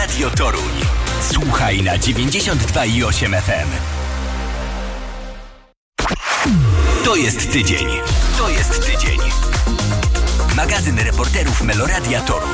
Radio Toruń. Słuchaj na 92,8 FM. To jest tydzień. Magazyn reporterów Meloradia Toruń.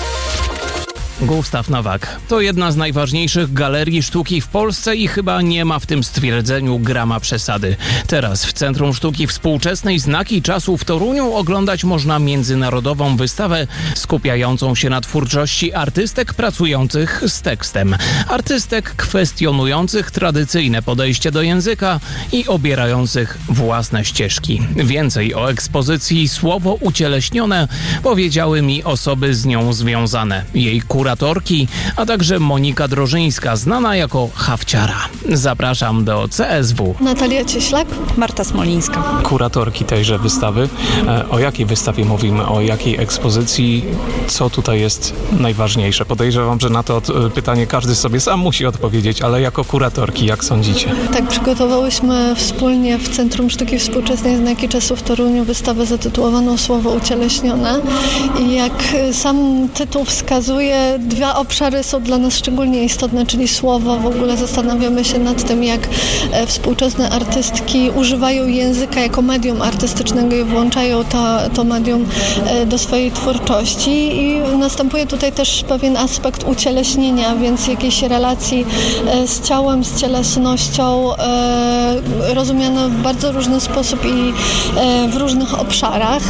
Gustaw Nowak to jedna z najważniejszych galerii sztuki w Polsce i chyba nie ma w tym stwierdzeniu grama przesady. Teraz w Centrum Sztuki Współczesnej Znaki Czasu w Toruniu oglądać można międzynarodową wystawę skupiającą się na twórczości artystek pracujących z tekstem. Artystek kwestionujących tradycyjne podejście do języka i obierających własne ścieżki. Więcej o ekspozycji Słowo ucieleśnione powiedziały mi osoby z nią związane. Jej kuratorki, a także Monika Drożyńska, znana jako Hawciara. Zapraszam do CSW. Natalia Cieślak, Marta Smolińska. Kuratorki tejże wystawy. O jakiej wystawie mówimy? O jakiej ekspozycji? Co tutaj jest najważniejsze? Podejrzewam, że na to pytanie każdy sobie sam musi odpowiedzieć, ale jako kuratorki, jak sądzicie? Tak, przygotowałyśmy wspólnie w Centrum Sztuki Współczesnej Znaki Czasu w Toruniu wystawę zatytułowaną Słowo ucieleśnione. I jak sam tytuł wskazuje, dwa obszary są dla nas szczególnie istotne, czyli słowo. W ogóle zastanawiamy się nad tym, jak współczesne artystki używają języka jako medium artystycznego i włączają to medium do swojej twórczości. I następuje tutaj też pewien aspekt ucieleśnienia, więc jakiejś relacji z ciałem, z cielesnością, rozumiane w bardzo różny sposób i w różnych obszarach.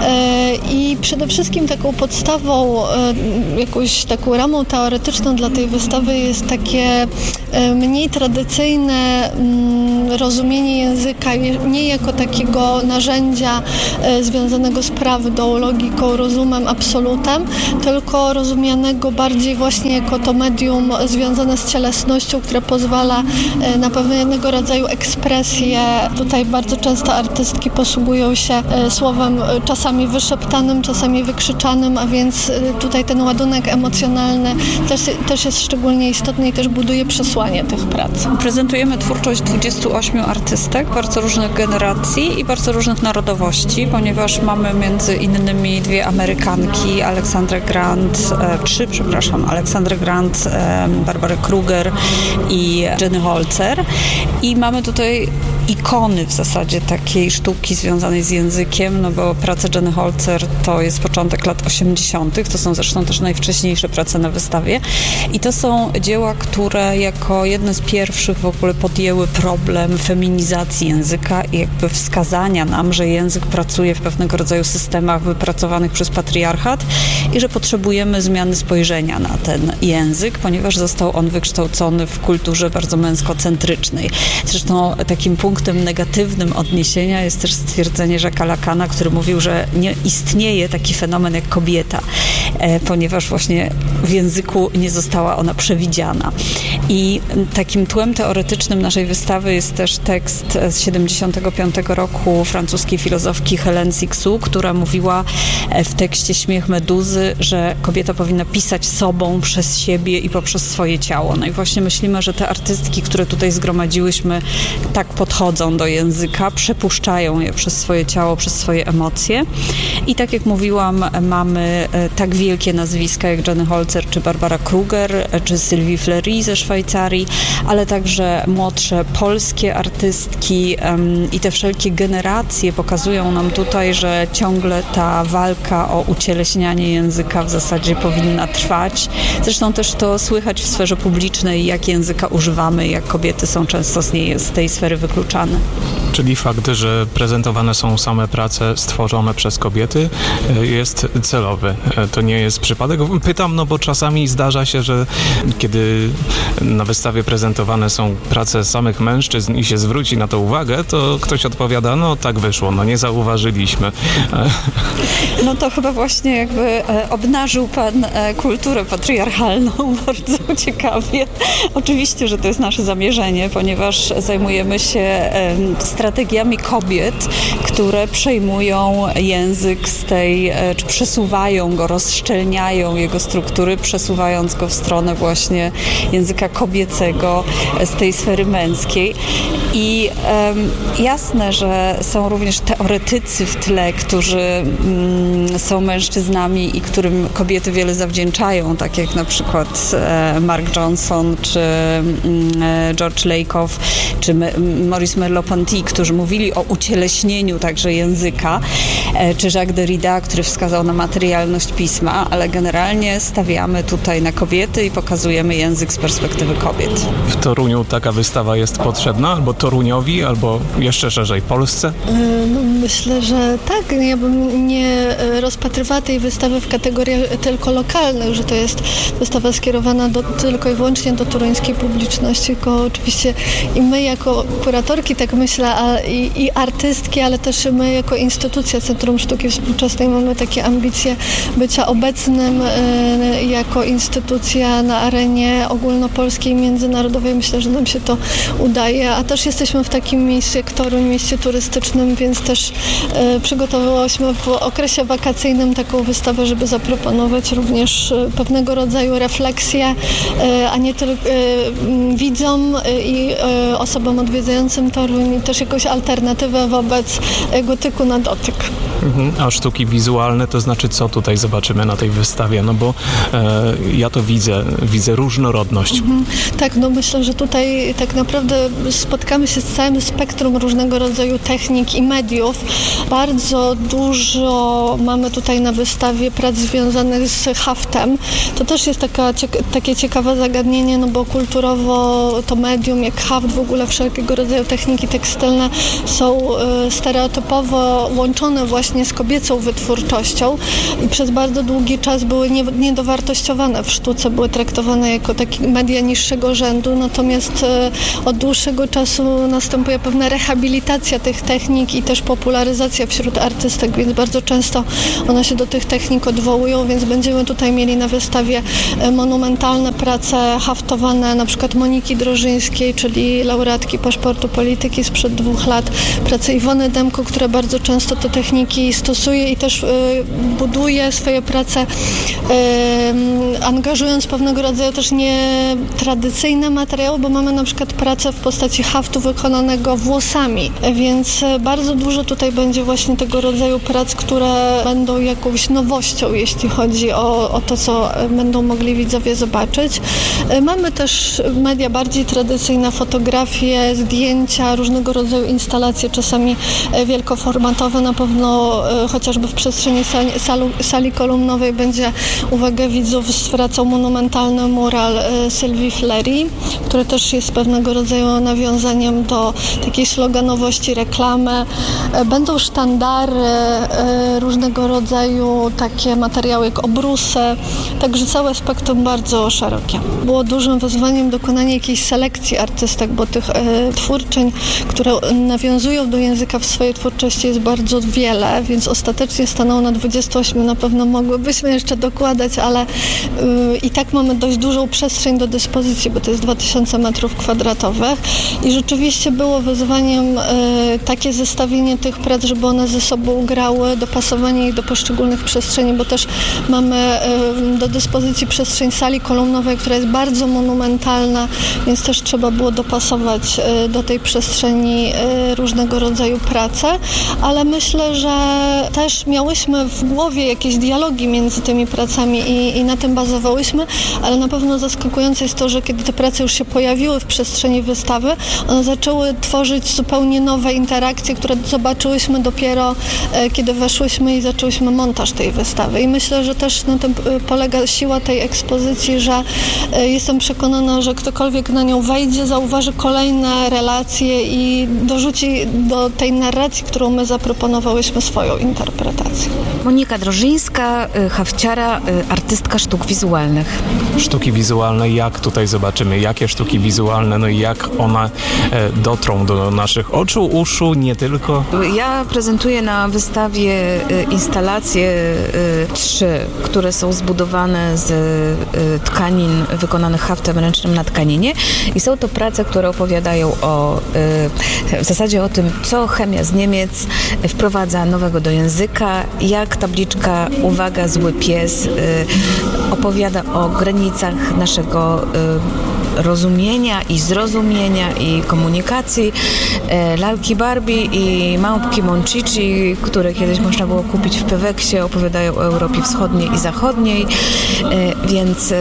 I przede wszystkim taką podstawą, jakąś taką ramą teoretyczną dla tej wystawy jest takie mniej tradycyjne rozumienie języka nie jako takiego narzędzia związanego z prawdą, logiką, rozumem, absolutem, tylko rozumianego bardziej właśnie jako to medium związane z cielesnością, które pozwala na pewnego rodzaju ekspresję. Tutaj bardzo często artystki posługują się słowem czasami wyszeptanym, czasami wykrzyczanym, a więc tutaj ten ładunek emocjonalny też jest szczególnie istotny i też buduje przesłanie tych prac. Prezentujemy twórczość 28 artystek bardzo różnych generacji i bardzo różnych narodowości, ponieważ mamy między innymi trzy Alexandrę Grant, Barbarę Kruger i Jenny Holzer. I mamy tutaj ikony w zasadzie takiej sztuki związanej z językiem, no bo prace Jenny Holzer to jest początek lat 80. To są zresztą też najwcześniejsze prace na wystawie. I to są dzieła, które jako jedne z pierwszych w ogóle podjęły problem feminizacji języka i jakby wskazania nam, że język pracuje w pewnego rodzaju systemach wypracowanych przez patriarchat i że potrzebujemy zmiany spojrzenia na ten język, ponieważ został on wykształcony w kulturze bardzo męskocentrycznej. Zresztą takim punktem negatywnym odniesienia jest też stwierdzenie Jacques'a Lacana, który mówił, że nie istnieje taki fenomen jak kobieta, ponieważ właśnie w języku nie została ona przewidziana. I takim tłem teoretycznym naszej wystawy jest też tekst z 75 roku francuskiej filozofki Hélène Cixous, która mówiła w tekście Śmiech Meduzy, że kobieta powinna pisać sobą przez siebie i poprzez swoje ciało. No i właśnie myślimy, że te artystki, które tutaj zgromadziłyśmy, tak podchodzą do języka, przepuszczają je przez swoje ciało, przez swoje emocje. I tak jak mówiłam, mamy tak wielkie nazwiska jak Jenny Holzer, czy Barbara Kruger, czy Sylvie Fleury ze Szwajcarii, ale także młodsze polskie artystki i te wszelkie generacje pokazują nam tutaj, że ciągle ta walka o ucieleśnianie języka w zasadzie powinna trwać. Zresztą też to słychać w sferze publicznej, jak języka używamy, jak kobiety są często z tej sfery wykluczane. Czyli fakt, że prezentowane są same prace stworzone przez kobiety, jest celowy. To nie jest przypadek. Pytam, no bo czasami zdarza się, że kiedy na wystawie prezentowane są prace samych mężczyzn i się zwróci na to uwagę, to ktoś odpowiada, no tak wyszło, no nie zauważyliśmy. No to chyba właśnie jakby obnażył pan kulturę patriarchalną bardzo ciekawie. Oczywiście, że to jest nasze zamierzenie, ponieważ zajmujemy się strategiami kobiet, które przejmują język z tej, czy przesuwają go, rozszczelniają jego struktury, przesuwając go w stronę właśnie języka kobiecego z tej sfery męskiej. I jasne, że są również teoretycy w tle, którzy są mężczyznami i którym kobiety wiele zawdzięczają, tak jak na przykład Mark Johnson, czy George Lakoff, czy Maurice Merleau-Ponty, którzy mówili o ucieleśnieniu także języka, czy Jacques Derrida, który wskazał na materialność pisma, ale generalnie stawiamy tutaj na kobiety i pokazujemy język z perspektywy kobiet. W Toruniu taka wystawa jest potrzebna? Albo Toruniowi, albo jeszcze szerzej Polsce? Myślę, że tak. Ja bym nie rozpatrywała tej wystawy w kategoriach tylko lokalnych, że to jest wystawa skierowana tylko i wyłącznie do toruńskiej publiczności, tylko oczywiście i my jako kuratorki, tak myślę, i artystki, ale też my jako instytucja Centrum Sztuki Współczesnej mamy takie ambicje bycia obecnym jako instytucja na arenie ogólnopolskiej, międzynarodowej. Myślę, że nam się to udaje, a też jesteśmy w takim miejscu jak Toruń, mieście turystycznym, więc też przygotowałyśmy w okresie wakacyjnym taką wystawę, żeby zaproponować również pewnego rodzaju refleksję, a nie tylko widzom i osobom odwiedzającym Toruń, i też jakąś alternatywę wobec gotyku na dotyk. A sztuki wizualne, to znaczy co tutaj zobaczymy na tej wystawie? No bo ja to widzę różnorodność. Tak, myślę, że tutaj tak naprawdę spotkamy się z całym spektrum różnego rodzaju technik i mediów. Bardzo dużo mamy tutaj na wystawie prac związanych z haftem. To też jest takie ciekawe zagadnienie, bo kulturowo to medium jak haft, w ogóle wszelkiego rodzaju techniki tekstylne są stereotypowo łączone właśnie z kobiecą wytwórczością i przez bardzo długi czas były niedowartościowane w sztuce, były traktowane jako takie media niższego rzędu, natomiast od dłuższego czasu następuje pewna rehabilitacja tych technik i też popularyzacja wśród artystek, więc bardzo często one się do tych technik odwołują, więc będziemy tutaj mieli na wystawie monumentalne prace haftowane, na przykład Moniki Drożyńskiej, czyli laureatki Paszportu Polityki sprzed 2 lat, prace Iwony Demko, która bardzo często te techniki stosuje i też buduje swoje prace, angażując pewnego rodzaju też nietradycyjne materiały, bo mamy na przykład pracę w postaci haftu wykonanego włosami, więc bardzo dużo tutaj będzie właśnie tego rodzaju prac, które będą jakąś nowością, jeśli chodzi o to, co będą mogli widzowie zobaczyć. Mamy też media bardziej tradycyjne, fotografie, zdjęcia, różnego rodzaju instalacje, czasami wielkoformatowe. Na pewno chociażby w przestrzeni sali kolumnowej będzie uwagę widzów zwracał monumentalny mural Sylwii Flery, który też jest pewnego rodzaju nawiązaniem do takiej sloganowości reklamy. Będą sztandary, różnego rodzaju takie materiały jak obrusy, także całe spektrum bardzo szerokie. Było dużym wyzwaniem dokonanie jakiejś selekcji artystek, bo tych twórczyń, które nawiązują do języka w swojej twórczości jest bardzo wiele, więc ostatecznie stanęło na 28. Na pewno mogłybyśmy jeszcze dokładać, ale i tak mamy dość dużą przestrzeń do dyspozycji, bo to jest 2000 metrów kwadratowych i rzeczywiście było wyzwaniem takie zestawienie tych prac, żeby one ze sobą grały, dopasowanie ich do poszczególnych przestrzeni, bo też mamy do dyspozycji przestrzeń sali kolumnowej, która jest bardzo monumentalna, więc też trzeba było dopasować do tej przestrzeni różnego rodzaju prace, ale myślę, że też miałyśmy w głowie jakieś dialogi między tymi pracami i na tym bazowałyśmy, ale na pewno zaskakujące jest to, że kiedy te prace już się pojawiły w przestrzeni wystawy, one zaczęły tworzyć zupełnie nowe interakcje, które zobaczyłyśmy dopiero, kiedy weszłyśmy i zaczęłyśmy montaż tej wystawy. I myślę, że też na tym polega siła tej ekspozycji, że jestem przekonana, że ktokolwiek na nią wejdzie, zauważy kolejne relacje i dorzuci do tej narracji, którą my zaproponowałyśmy, swoją interpretację. Monika Drożyńska, hafciara, artystka sztuk wizualnych. Sztuki wizualne, jak tutaj zobaczymy, jakie sztuki wizualne, no i jak one dotrą do naszych oczu, uszu, nie tylko? Ja prezentuję na wystawie instalacje 3, które są zbudowane z tkanin wykonanych haftem ręcznym na tkaninie i są to prace, które opowiadają w zasadzie o tym, co chemia z Niemiec wprowadza nowego do języka, jak tabliczka uwaga, zły pies opowiada o granicach naszego rozumienia i zrozumienia i komunikacji. Lalki Barbie i małpki Monchichi, które kiedyś można było kupić w Peweksie, opowiadają o Europie Wschodniej i Zachodniej, więc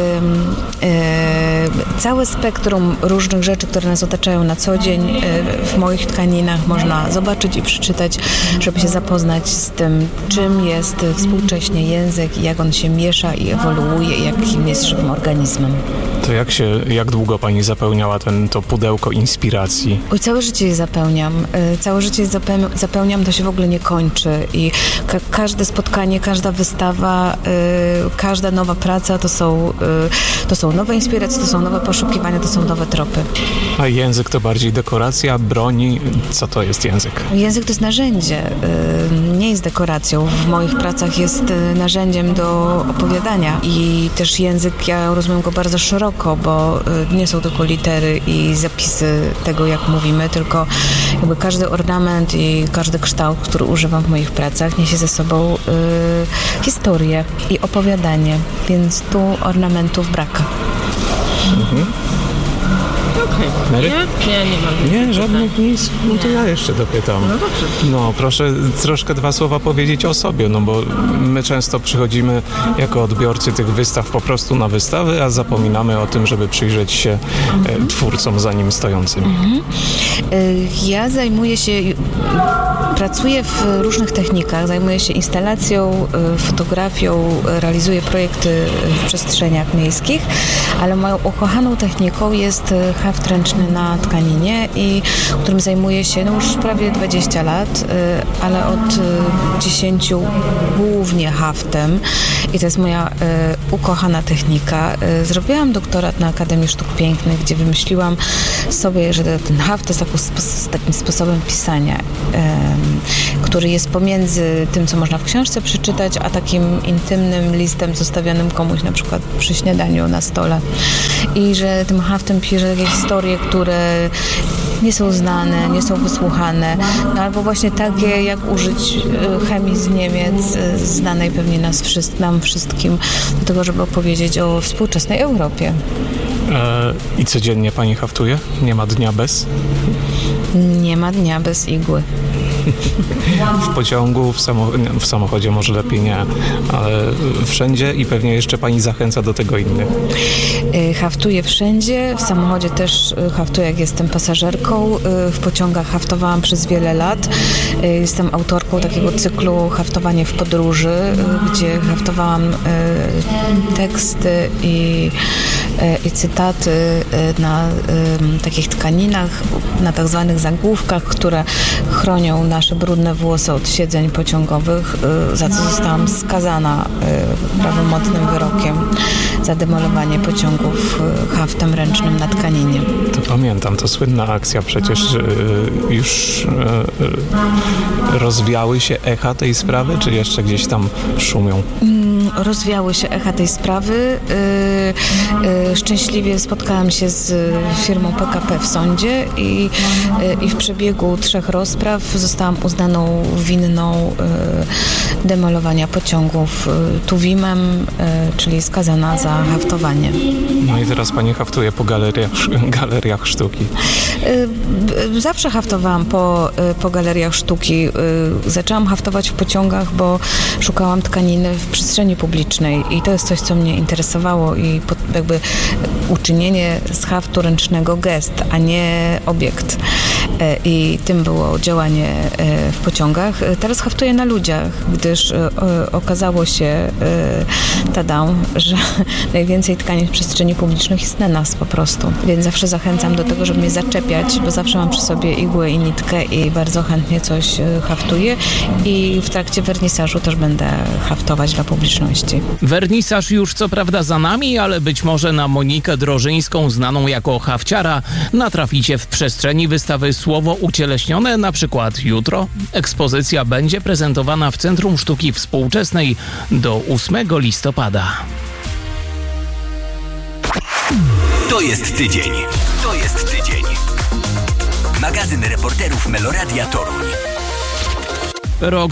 całe spektrum różnych rzeczy, które nas otaczają na co dzień w moich tkaninach można zobaczyć i przeczytać, żeby się zapoznać z tym, czym jest współcześnie język, jak on się miesza i ewoluuje, jakim jest żywym organizmem. To jak długo pani zapełniała to pudełko inspiracji? Oj, całe życie je zapełniam. Całe życie je zapełniam, to się w ogóle nie kończy. I każde spotkanie, każda wystawa, każda nowa praca to są nowe inspiracje, to są nowe poszukiwania, to są nowe tropy. A język to bardziej dekoracja, broń? Co to jest język? Język to jest narzędzie, nie jest dekoracją. W moich pracach jest narzędziem do opowiadania i też język, ja rozumiem go bardzo szeroko, bo nie są tylko litery i zapisy tego, jak mówimy, tylko jakby każdy ornament i każdy kształt, który używam w moich pracach, niesie ze sobą historię i opowiadanie, więc tu ornamentów brak. Mhm. Okej. Nie mam. Nie, żadnych nic. No to ja jeszcze dopytam. No dobrze. No, proszę troszkę 2 słowa powiedzieć o sobie, no bo my często przychodzimy jako odbiorcy tych wystaw po prostu na wystawy, a zapominamy o tym, żeby przyjrzeć się twórcom za nim stojącym. Ja pracuję w różnych technikach, zajmuję się instalacją, fotografią, realizuję projekty w przestrzeniach miejskich, ale moją ukochaną techniką jest haft ręczny na tkaninie, którym zajmuję się już prawie 20 lat, ale od 10 głównie haftem i to jest moja ukochana technika. Zrobiłam doktorat na Akademii Sztuk Pięknych, gdzie wymyśliłam sobie, że ten haft to jest takim sposobem pisania, który jest pomiędzy tym, co można w książce przeczytać, a takim intymnym listem zostawionym komuś na przykład przy śniadaniu na stole. I że tym haftem piszę takie historie, które nie są znane, nie są wysłuchane, no albo właśnie takie, jak użyć chemii z Niemiec, znanej pewnie nam wszystkim, do tego, żeby opowiedzieć o współczesnej Europie. I codziennie pani haftuje? Nie ma dnia bez? Nie ma dnia bez igły. W pociągu, w samochodzie może lepiej nie, ale wszędzie i pewnie jeszcze pani zachęca do tego innych. Haftuję wszędzie, w samochodzie też haftuję, jak jestem pasażerką. W pociągach haftowałam przez wiele lat. Jestem autorką takiego cyklu Haftowanie w podróży, gdzie haftowałam teksty i cytaty na takich tkaninach, na tak zwanych zagłówkach, które chronią nasze brudne włosy od siedzeń pociągowych, za co zostałam skazana prawomocnym wyrokiem za demolowanie pociągów haftem ręcznym na tkaninie. To pamiętam, to słynna akcja, przecież już rozwiały się echa tej sprawy, czy jeszcze gdzieś tam szumią? Rozwiały się echa tej sprawy. Szczęśliwie spotkałam się z firmą PKP w sądzie i w przebiegu 3 rozpraw zostałam uznaną winną demolowania pociągów tuwimem, czyli skazana za haftowanie. No i teraz pani haftuje po galeriach sztuki. Zawsze haftowałam po galeriach sztuki. Zaczęłam haftować w pociągach, bo szukałam tkaniny w przestrzeni publicznej i to jest coś, co mnie interesowało i jakby uczynienie z haftu ręcznego gest, a nie obiekt. I tym było działanie w pociągach. Teraz haftuję na ludziach, gdyż okazało się, że najwięcej tkanin w przestrzeni publicznych jest na nas po prostu. Więc zawsze zachęcam do tego, żeby mnie zaczepiać, bo zawsze mam przy sobie igłę i nitkę i bardzo chętnie coś haftuję i w trakcie wernisażu też będę haftować dla publiczności. Wernisaż już co prawda za nami, ale być może na Monikę Drożyńską, znaną jako hafciara, natraficie w przestrzeni wystawy Słowo ucieleśnione, na przykład jutro. Ekspozycja będzie prezentowana w Centrum Sztuki Współczesnej do 8 listopada. To jest tydzień. Magazyn reporterów Meloradia Toruń. Rok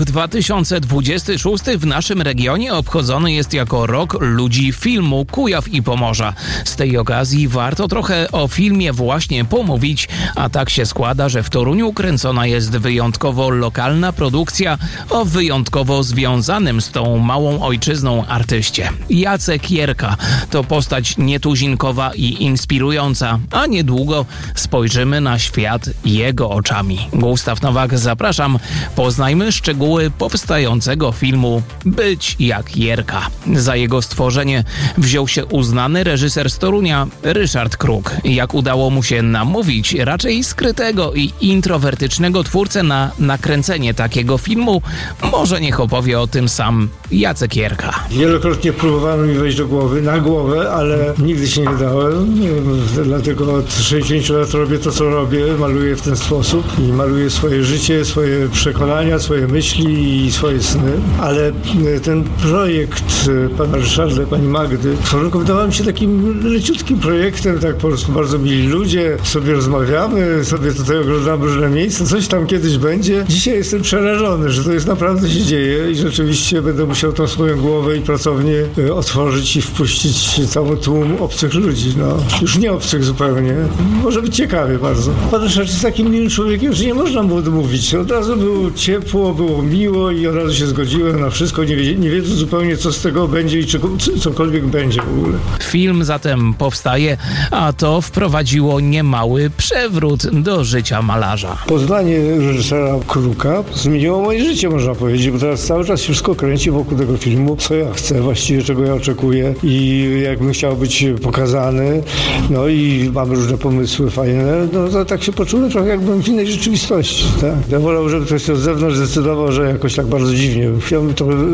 2026 w naszym regionie obchodzony jest jako rok ludzi filmu Kujaw i Pomorza. Z tej okazji warto trochę o filmie właśnie pomówić, a tak się składa, że w Toruniu kręcona jest wyjątkowo lokalna produkcja o wyjątkowo związanym z tą małą ojczyzną artyście. Jacek Jerka to postać nietuzinkowa i inspirująca, a niedługo spojrzymy na świat jego oczami. Gustaw Nowak, zapraszam. Poznajmy szczegóły powstającego filmu Być jak Jerka. Za jego stworzenie wziął się uznany reżyser z Torunia Ryszard Kruk. Jak udało mu się namówić raczej skrytego i introwertycznego twórcę na nakręcenie takiego filmu, może niech opowie o tym sam Jacek Jerka. Wielokrotnie próbowano mi wejść na głowę, ale nigdy się nie dałem. Dlatego od 60 lat robię to, co robię. Maluję w ten sposób i maluję swoje życie, swoje przekonania, swoje myśli i swoje sny. Ale ten projekt pana Ryszarda, pani Magdy, wydawał mi się takim leciutkim projektem, tak po prostu bardzo mili ludzie, sobie rozmawiamy, sobie tutaj oglądamy różne miejsca, coś tam kiedyś będzie. Dzisiaj jestem przerażony, że to jest naprawdę się dzieje i rzeczywiście będę musiał tą swoją głowę i pracownię otworzyć i wpuścić cały tłum obcych ludzi. No, już nie obcych zupełnie. Może być ciekawie bardzo. Pan Ryszard jest takim miłym człowiekiem, że nie można mu odmówić. Od razu było ciepło, było miło i od razu się zgodziłem na wszystko, nie wiedząc zupełnie, co z tego będzie i cokolwiek będzie w ogóle. Film zatem powstaje, a to wprowadziło niemały przewrót do życia malarza. Poznanie reżysera Kruka zmieniło moje życie, można powiedzieć, bo teraz cały czas się wszystko kręci wokół tego filmu, co ja chcę, właściwie czego ja oczekuję i jakbym chciał być pokazany, no i mamy różne pomysły fajne, no to tak się poczułem trochę jakbym w innej rzeczywistości, tak? Ja wolałbym, żeby ktoś od zewnątrz zdecydował, że jakoś tak bardzo dziwnie. Chciałbym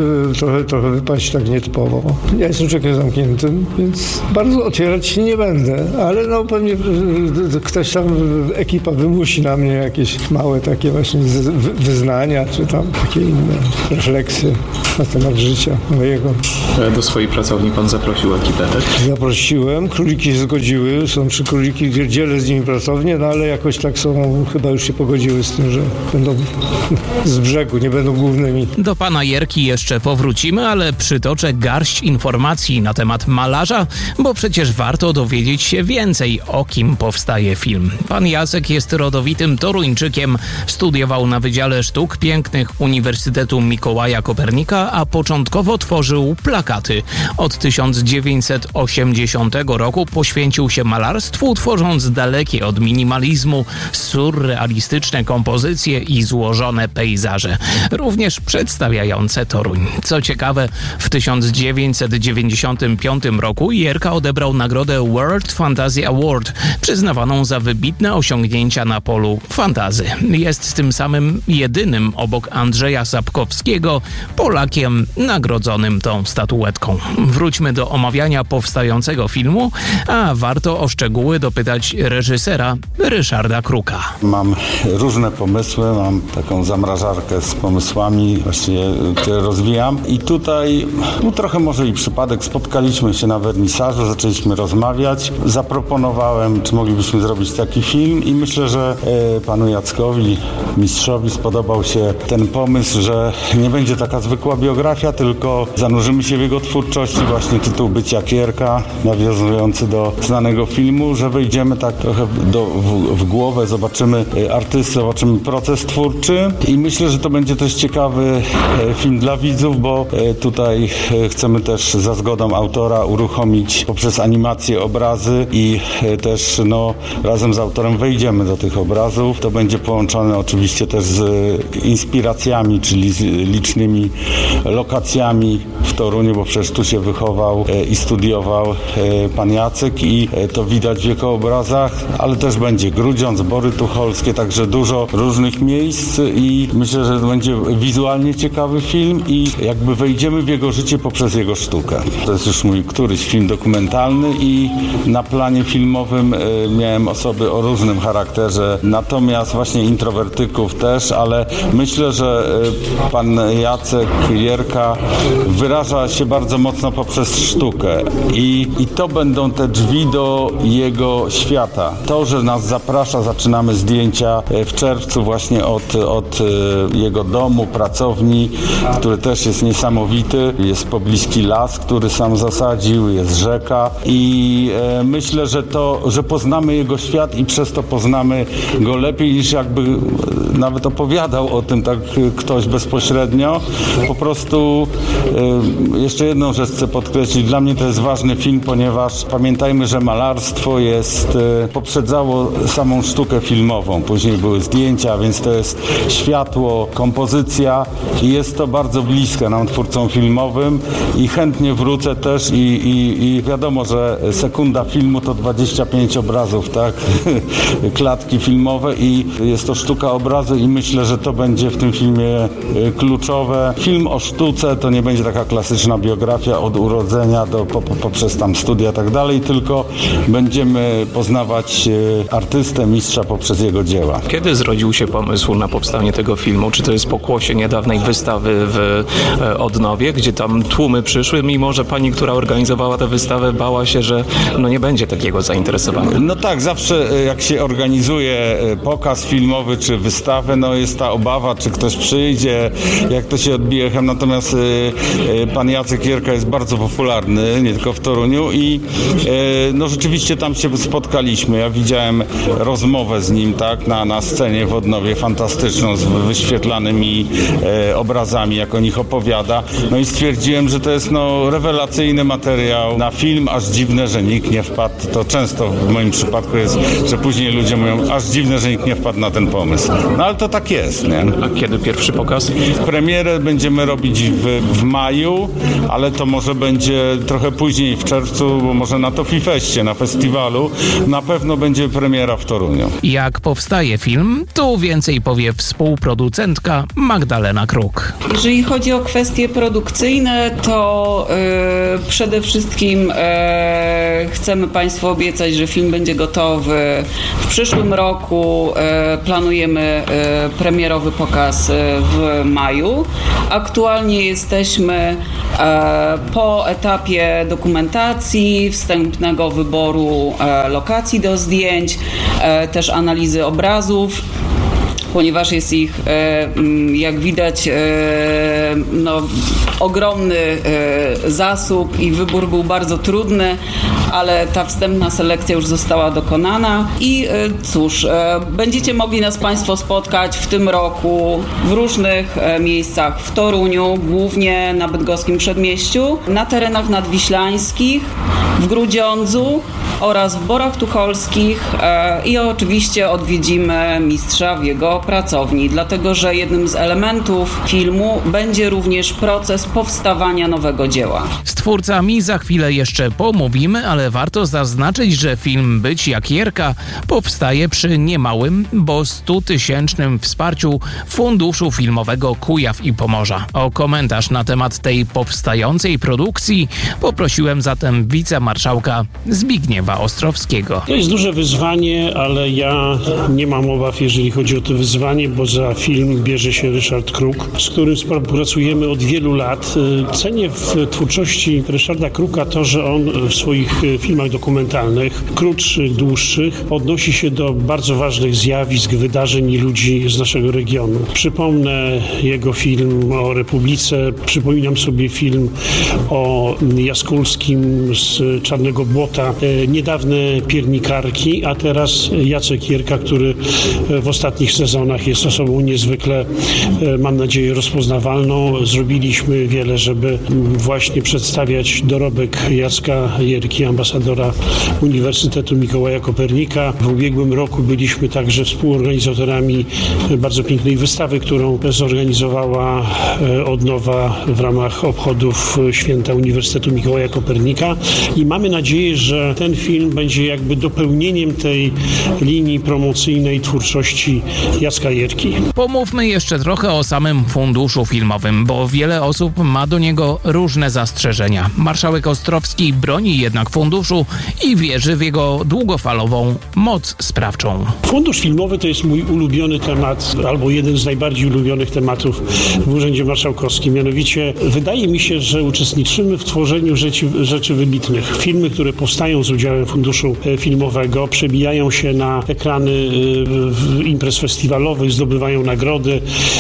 trochę wypaść tak nietypowo. Ja jestem człowiekiem zamkniętym, więc bardzo otwierać się nie będę, ale no pewnie ktoś tam, ekipa wymusi na mnie jakieś małe takie właśnie wyznania, czy tam takie inne refleksje na temat życia mojego. Do swojej pracowni pan zaprosił ekipę, tak? Zaprosiłem, króliki się zgodziły, są 3 króliki, dzielę z nimi pracownię, no ale jakoś tak są, chyba już się pogodziły z tym, że będą z brzegu, nie będą głównymi. Do pana Jerki jeszcze powrócimy, ale przytoczę garść informacji na temat malarza, bo przecież warto dowiedzieć się więcej, o kim powstaje film. Pan Jacek jest rodowitym Toruńczykiem, studiował na Wydziale Sztuk Pięknych Uniwersytetu Mikołaja Kopernika, a początkowo tworzył plakaty. Od 1980 roku poświęcił się malarstwu, tworząc dalekie od minimalizmu surrealistyczne kompozycje i złożone pejzaże, również przedstawiające Toruń. Co ciekawe, w 1995 roku Jerka odebrał nagrodę World Fantasy Award, przyznawaną za wybitne osiągnięcia na polu fantazy. Jest tym samym jedynym obok Andrzeja Sapkowskiego Polakiem nagrodzonym tą statuetką. Wróćmy do omawiania powstającego filmu, a warto o szczegóły dopytać reżysera Ryszarda Kruka. Mam różne pomysły, mam taką zamrażarkę z pomysłami, właściwie, które rozwijam i tutaj trochę może i przypadek, spotkaliśmy się na wernisażu, zaczęliśmy rozmawiać, zaproponowałem, czy moglibyśmy zrobić taki film i myślę, że panu Jackowi, mistrzowi, spodobał się ten pomysł, że nie będzie taka zwykła biografia, tylko zanurzymy się w jego twórczości, właśnie tytuł Być jak Jerka, nawiązujący do znanego filmu, że wejdziemy tak trochę w głowę, zobaczymy artystę, zobaczymy proces twórczy i myślę, że to będzie też ciekawy film dla widzów, bo tutaj chcemy też za zgodą autora uruchomić poprzez animację obrazy i też razem z autorem wejdziemy do tych obrazów. To będzie połączone oczywiście też z inspiracjami, czyli z licznymi lokacjami w Toruniu, bo przecież tu się wychował i studiował pan Jacek i to widać w jego obrazach, ale też będzie Grudziądz, Bory Tucholskie, także dużo różnych miejsc i myślę, że to będzie wizualnie ciekawy film i jakby wejdziemy w jego życie poprzez jego sztukę. To jest już mój któryś film dokumentalny i na planie filmowym miałem osoby o różnym charakterze, natomiast właśnie introwertyków też, ale myślę, że pan Jacek Jerka wyraża się się bardzo mocno poprzez sztukę i to będą te drzwi do jego świata. To, że nas zaprasza, zaczynamy zdjęcia w czerwcu właśnie od jego domu, pracowni, który też jest niesamowity. Jest pobliski las, który sam zasadził, jest rzeka i myślę, że poznamy jego świat i przez to poznamy go lepiej niż jakby nawet opowiadał o tym tak ktoś bezpośrednio. Po prostu jeszcze jedną rzecz chcę podkreślić. Dla mnie to jest ważny film, ponieważ pamiętajmy, że malarstwo poprzedzało samą sztukę filmową. Później były zdjęcia, więc to jest światło, kompozycja i jest to bardzo bliskie nam twórcom filmowym i chętnie wrócę też i wiadomo, że sekunda filmu to 25 obrazów, tak? Klatki filmowe i jest to sztuka obrazu i myślę, że to będzie w tym filmie kluczowe. Film o sztuce to nie będzie taka klasyczna biografia od urodzenia poprzez tam studia i tak dalej, tylko będziemy poznawać artystę, mistrza poprzez jego dzieła. Kiedy zrodził się pomysł na powstanie tego filmu? Czy to jest pokłosie niedawnej wystawy w Odnowie, gdzie tam tłumy przyszły, mimo że pani, która organizowała tę wystawę, bała się, że nie będzie takiego zainteresowania? No tak, zawsze jak się organizuje pokaz filmowy czy wystawę, jest ta obawa, czy ktoś przyjdzie, jak to się odbije echem. Natomiast pan Jacek Jerka jest bardzo popularny, nie tylko w Toruniu i rzeczywiście tam się spotkaliśmy. Ja widziałem rozmowę z nim, tak, na scenie w Odnowie, fantastyczną, z wyświetlanymi obrazami, jak o nich opowiada. I stwierdziłem, że to jest rewelacyjny materiał na film, aż dziwne, że nikt nie wpadł. To często w moim przypadku jest, że później ludzie mówią, aż dziwne, że nikt nie wpadł na ten pomysł. Ale to tak jest, nie? A kiedy pierwszy pokaz? Premierę będziemy robić w maju, ale to może będzie trochę później, w czerwcu, bo może na Tofifeście, na festiwalu. Na pewno będzie premiera w Toruniu. Jak powstaje film, tu więcej powie współproducentka Magdalena Kruk. Jeżeli chodzi o kwestie produkcyjne, to przede wszystkim chcemy Państwu obiecać, że film będzie gotowy w przyszłym roku. Planujemy premierowy pokaz w maju. Aktualnie jesteśmy po etapie dokumentacji, wstępnego wyboru lokacji do zdjęć, też analizy obrazów, ponieważ jest ich, jak widać, ogromny zasób i wybór był bardzo trudny, ale ta wstępna selekcja już została dokonana i cóż, będziecie mogli nas Państwo spotkać w tym roku w różnych miejscach w Toruniu, głównie na bydgoskim Przedmieściu, na terenach nadwiślańskich, w Grudziądzu oraz w Borach Tucholskich i oczywiście odwiedzimy mistrza w jego pracowni, dlatego że jednym z elementów filmu będzie również proces powstawania nowego dzieła. Z twórcami za chwilę jeszcze pomówimy, ale warto zaznaczyć, że film Być jak Jerka powstaje przy niemałym, bo 100-tysięcznym wsparciu Funduszu Filmowego Kujaw i Pomorza. O komentarz na temat tej powstającej produkcji poprosiłem zatem wicemarszałka Zbigniewa Ostrowskiego. To jest duże wyzwanie, ale ja nie mam obaw, jeżeli chodzi o to wyzwanie, bo za film bierze się Ryszard Kruk, z którym współpracujemy od wielu lat. Cenię w twórczości Ryszarda Kruka to, że on w swoich filmach dokumentalnych, krótszych, dłuższych, odnosi się do bardzo ważnych zjawisk, wydarzeń i ludzi z naszego regionu. Przypomnę jego film o Republice, przypominam sobie film o Jaskulskim z Czarnego Błota, niedawne Piernikarki, a teraz Jacek Jerka, który w ostatnich sezonach jest osobą niezwykle, mam nadzieję, rozpoznawalną. Zrobiliśmy wiele, żeby właśnie przedstawiać dorobek Jacka Jerki, ambasadora Uniwersytetu Mikołaja Kopernika. W ubiegłym roku byliśmy także współorganizatorami bardzo pięknej wystawy, którą zorganizowała Odnowa w ramach obchodów święta Uniwersytetu Mikołaja Kopernika i mamy nadzieję, że ten film będzie jakby dopełnieniem tej linii promocyjnej twórczości Jacka Jerki. Pomówmy jeszcze trochę o samym funduszu filmowym, bo wiele osób ma do niego różne zastrzeżenia. Marszałek Ostrowski broni jednak funduszu i wierzy w jego długofalową moc sprawczą. Fundusz filmowy to jest mój ulubiony temat, albo jeden z najbardziej ulubionych tematów w Urzędzie Marszałkowskim. Mianowicie wydaje mi się, że uczestniczymy w tworzeniu rzeczy wybitnych. Filmy, które powstają z udziałem funduszu filmowego, przebijają się na ekrany imprez festiwalowych, zdobywają nagrody.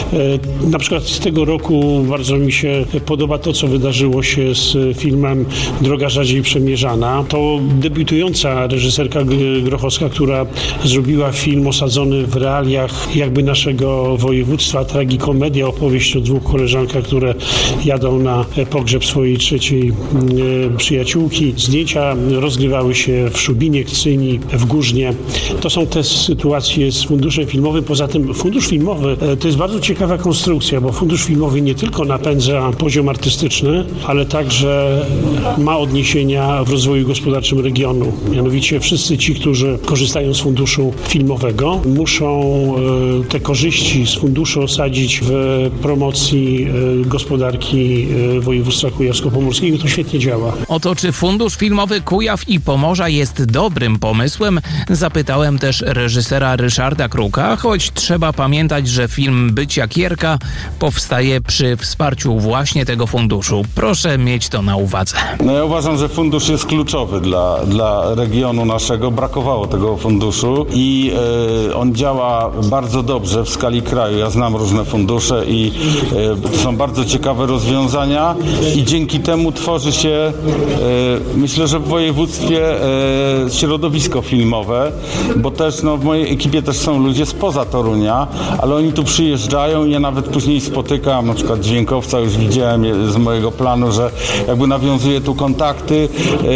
Na przykład z tego roku bardzo mi się podoba to, co wydarzyło się z filmem Droga rzadziej przemierzana. To debiutująca reżyserka Grochowska, która zrobiła film osadzony w realiach jakby naszego województwa, tragikomedia, opowieść o dwóch koleżankach, które jadą na pogrzeb swojej trzeciej przyjaciółki. Zdjęcia rozgrywały się w Szubinie, Kcyni, w Górznie. To są te sytuacje z funduszem filmowym. Poza tym fundusz filmowy to jest bardzo ciekawa konstrukcja, bo fundusz filmowy nie tylko napędza poziom artystyczny, ale także ma odniesienia w rozwoju gospodarczym regionu. Mianowicie wszyscy ci, którzy korzystają z funduszu filmowego, muszą te korzyści z funduszu osadzić w promocji gospodarki województwa kujawsko-pomorskiego. To świetnie działa. O to, czy fundusz filmowy Kujaw i Pomorza jest dobrym pomysłem, zapytałem też reżysera Ryszarda Kruka, choć trzeba pamiętać, że film Być jak Jerka powstaje przy wsparciu właśnie tego funduszu. Proszę mieć to na uwadze. No ja uważam, że fundusz jest kluczowy dla regionu naszego. Brakowało tego funduszu i on działa bardzo dobrze w skali kraju. Ja znam różne fundusze i to są bardzo ciekawe rozwiązania i dzięki temu tworzy się, myślę, że w województwie środowisko filmowe, bo też w mojej ekipie też są ludzie spoza Torunia, ale oni tu przyjeżdżają i ja nawet później spotykam, na przykład dźwiękowca, już widziałem z mojego planu, że jakby nawiązuje tu kontakty,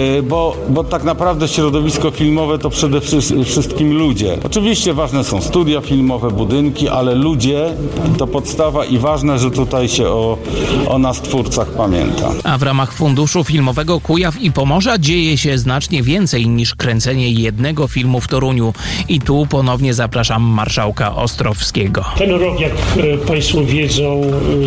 bo tak naprawdę środowisko filmowe to przede wszystkim ludzie. Oczywiście ważne są studia filmowe, budynki, ale ludzie to podstawa i ważne, że tutaj się o nas twórcach pamięta. A w ramach funduszu filmowego Kujaw i Pomorza dzieje się znacznie więcej niż kręcenie jednego filmu w Toruniu. I tu ponownie zapraszam marszałka Ostrowskiego. Ten rok, jak Państwo wiedzą,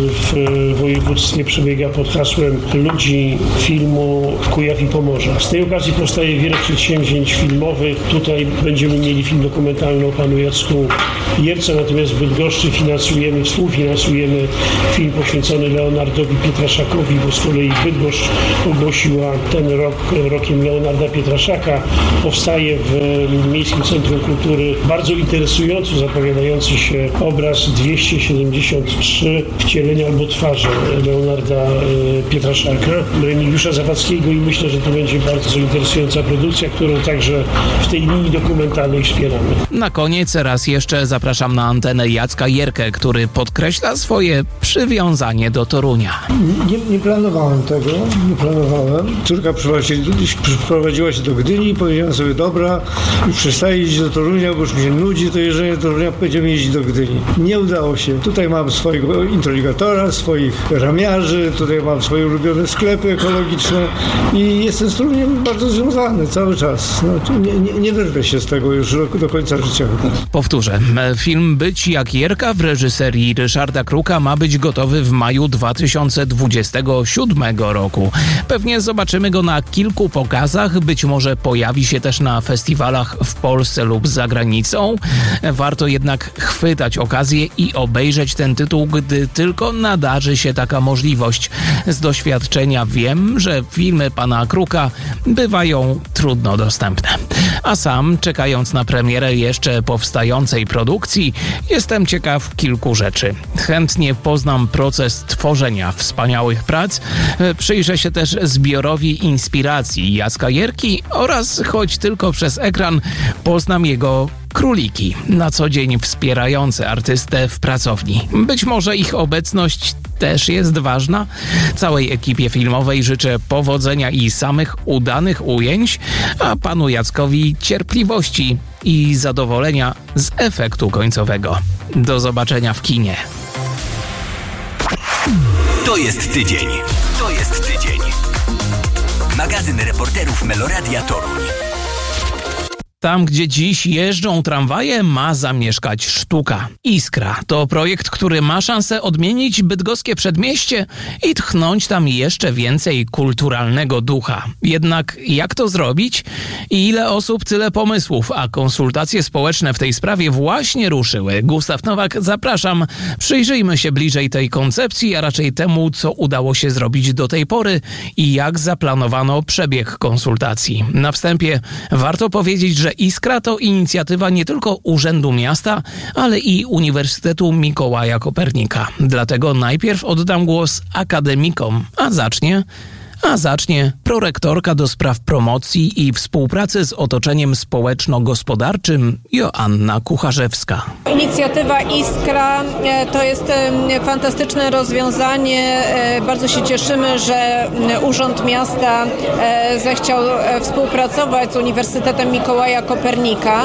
w województwie przebiega pod hasłem Ludzi Filmu Kujaw i Pomorza. Z tej okazji powstaje wiele przedsięwzięć filmowych. Tutaj będziemy mieli film dokumentalny o panu Jacku Jerce, natomiast w Bydgoszczy współfinansujemy film poświęcony Leonardowi Pietraszakowi, bo z kolei Bydgoszcz ogłosiła ten rok rokiem Leonarda Pietraszaka. Powstaje w Miejskim Centrum Kultury bardzo interesujący, zapowiadający się obraz 273 wcielenia albo twarze Leonarda Pietraszaka, Remigiusza Zawadzkiego i myślę, że to będzie bardzo interesująca produkcja, którą także w tej linii dokumentalnej wspieramy. Na koniec raz jeszcze zapraszam na antenę Jacka Jerkę, który podkreśla swoje przywiązanie do Torunia. Nie planowałem tego, Córka przyprowadziła się do Gdyni i powiedziałem sobie, dobra, już przestaję jeździć do Torunia, bo już mi się nudzi to jeżdżenie do Torunia, będziemy jeździć do Gdyni. Nie udało się. Tutaj mam swojego introligatora, swoich ramiarzy, tutaj mam swoje ulubione sklepy ekologiczne i jestem z Toruniem bardzo związany cały czas. Nie wyrwę się z tego już do końca życia. Powtórzę, film Być jak Jerka w reżyserii Ryszarda Kruka ma być gotowy w maju 2027 roku. Pewnie zobaczymy go na kilku pokazach, być może pojawi się też na festiwalach w Polsce lub za granicą. Warto jednak chwytać okazję i obejrzeć ten tytuł, gdy tylko nadarzy się taka możliwość. Z doświadczenia wiem, że filmy pana Kruka bywają trudno dostępne. A sam, czekając na premierę jeszcze powstającej produkcji, jestem ciekaw kilku rzeczy. Chętnie poznam proces tworzenia wspaniałych prac, przyjrzę się też zbiorowi inspiracji Jacka Jerki oraz, choć tylko przez ekran, poznam jego króliki, na co dzień wspierające artystę w pracowni. Być może ich obecność też jest ważna. Całej ekipie filmowej życzę powodzenia i samych udanych ujęć, a panu Jackowi cierpliwości i zadowolenia z efektu końcowego. Do zobaczenia w kinie. To jest tydzień. Magazyn reporterów Meloradia Toruń. Tam, gdzie dziś jeżdżą tramwaje, ma zamieszkać sztuka. Iskra to projekt, który ma szansę odmienić bydgoskie przedmieście i tchnąć tam jeszcze więcej kulturalnego ducha. Jednak jak to zrobić? Ile osób, tyle pomysłów, a konsultacje społeczne w tej sprawie właśnie ruszyły. Gustaw Nowak, zapraszam. Przyjrzyjmy się bliżej tej koncepcji, a raczej temu, co udało się zrobić do tej pory i jak zaplanowano przebieg konsultacji. Na wstępie warto powiedzieć, że Iskra to inicjatywa nie tylko Urzędu Miasta, ale i Uniwersytetu Mikołaja Kopernika. Dlatego najpierw oddam głos akademikom, a zacznie prorektorka do spraw promocji i współpracy z otoczeniem społeczno-gospodarczym Joanna Kucharzewska. Inicjatywa Iskra to jest fantastyczne rozwiązanie. Bardzo się cieszymy, że Urząd Miasta zechciał współpracować z Uniwersytetem Mikołaja Kopernika.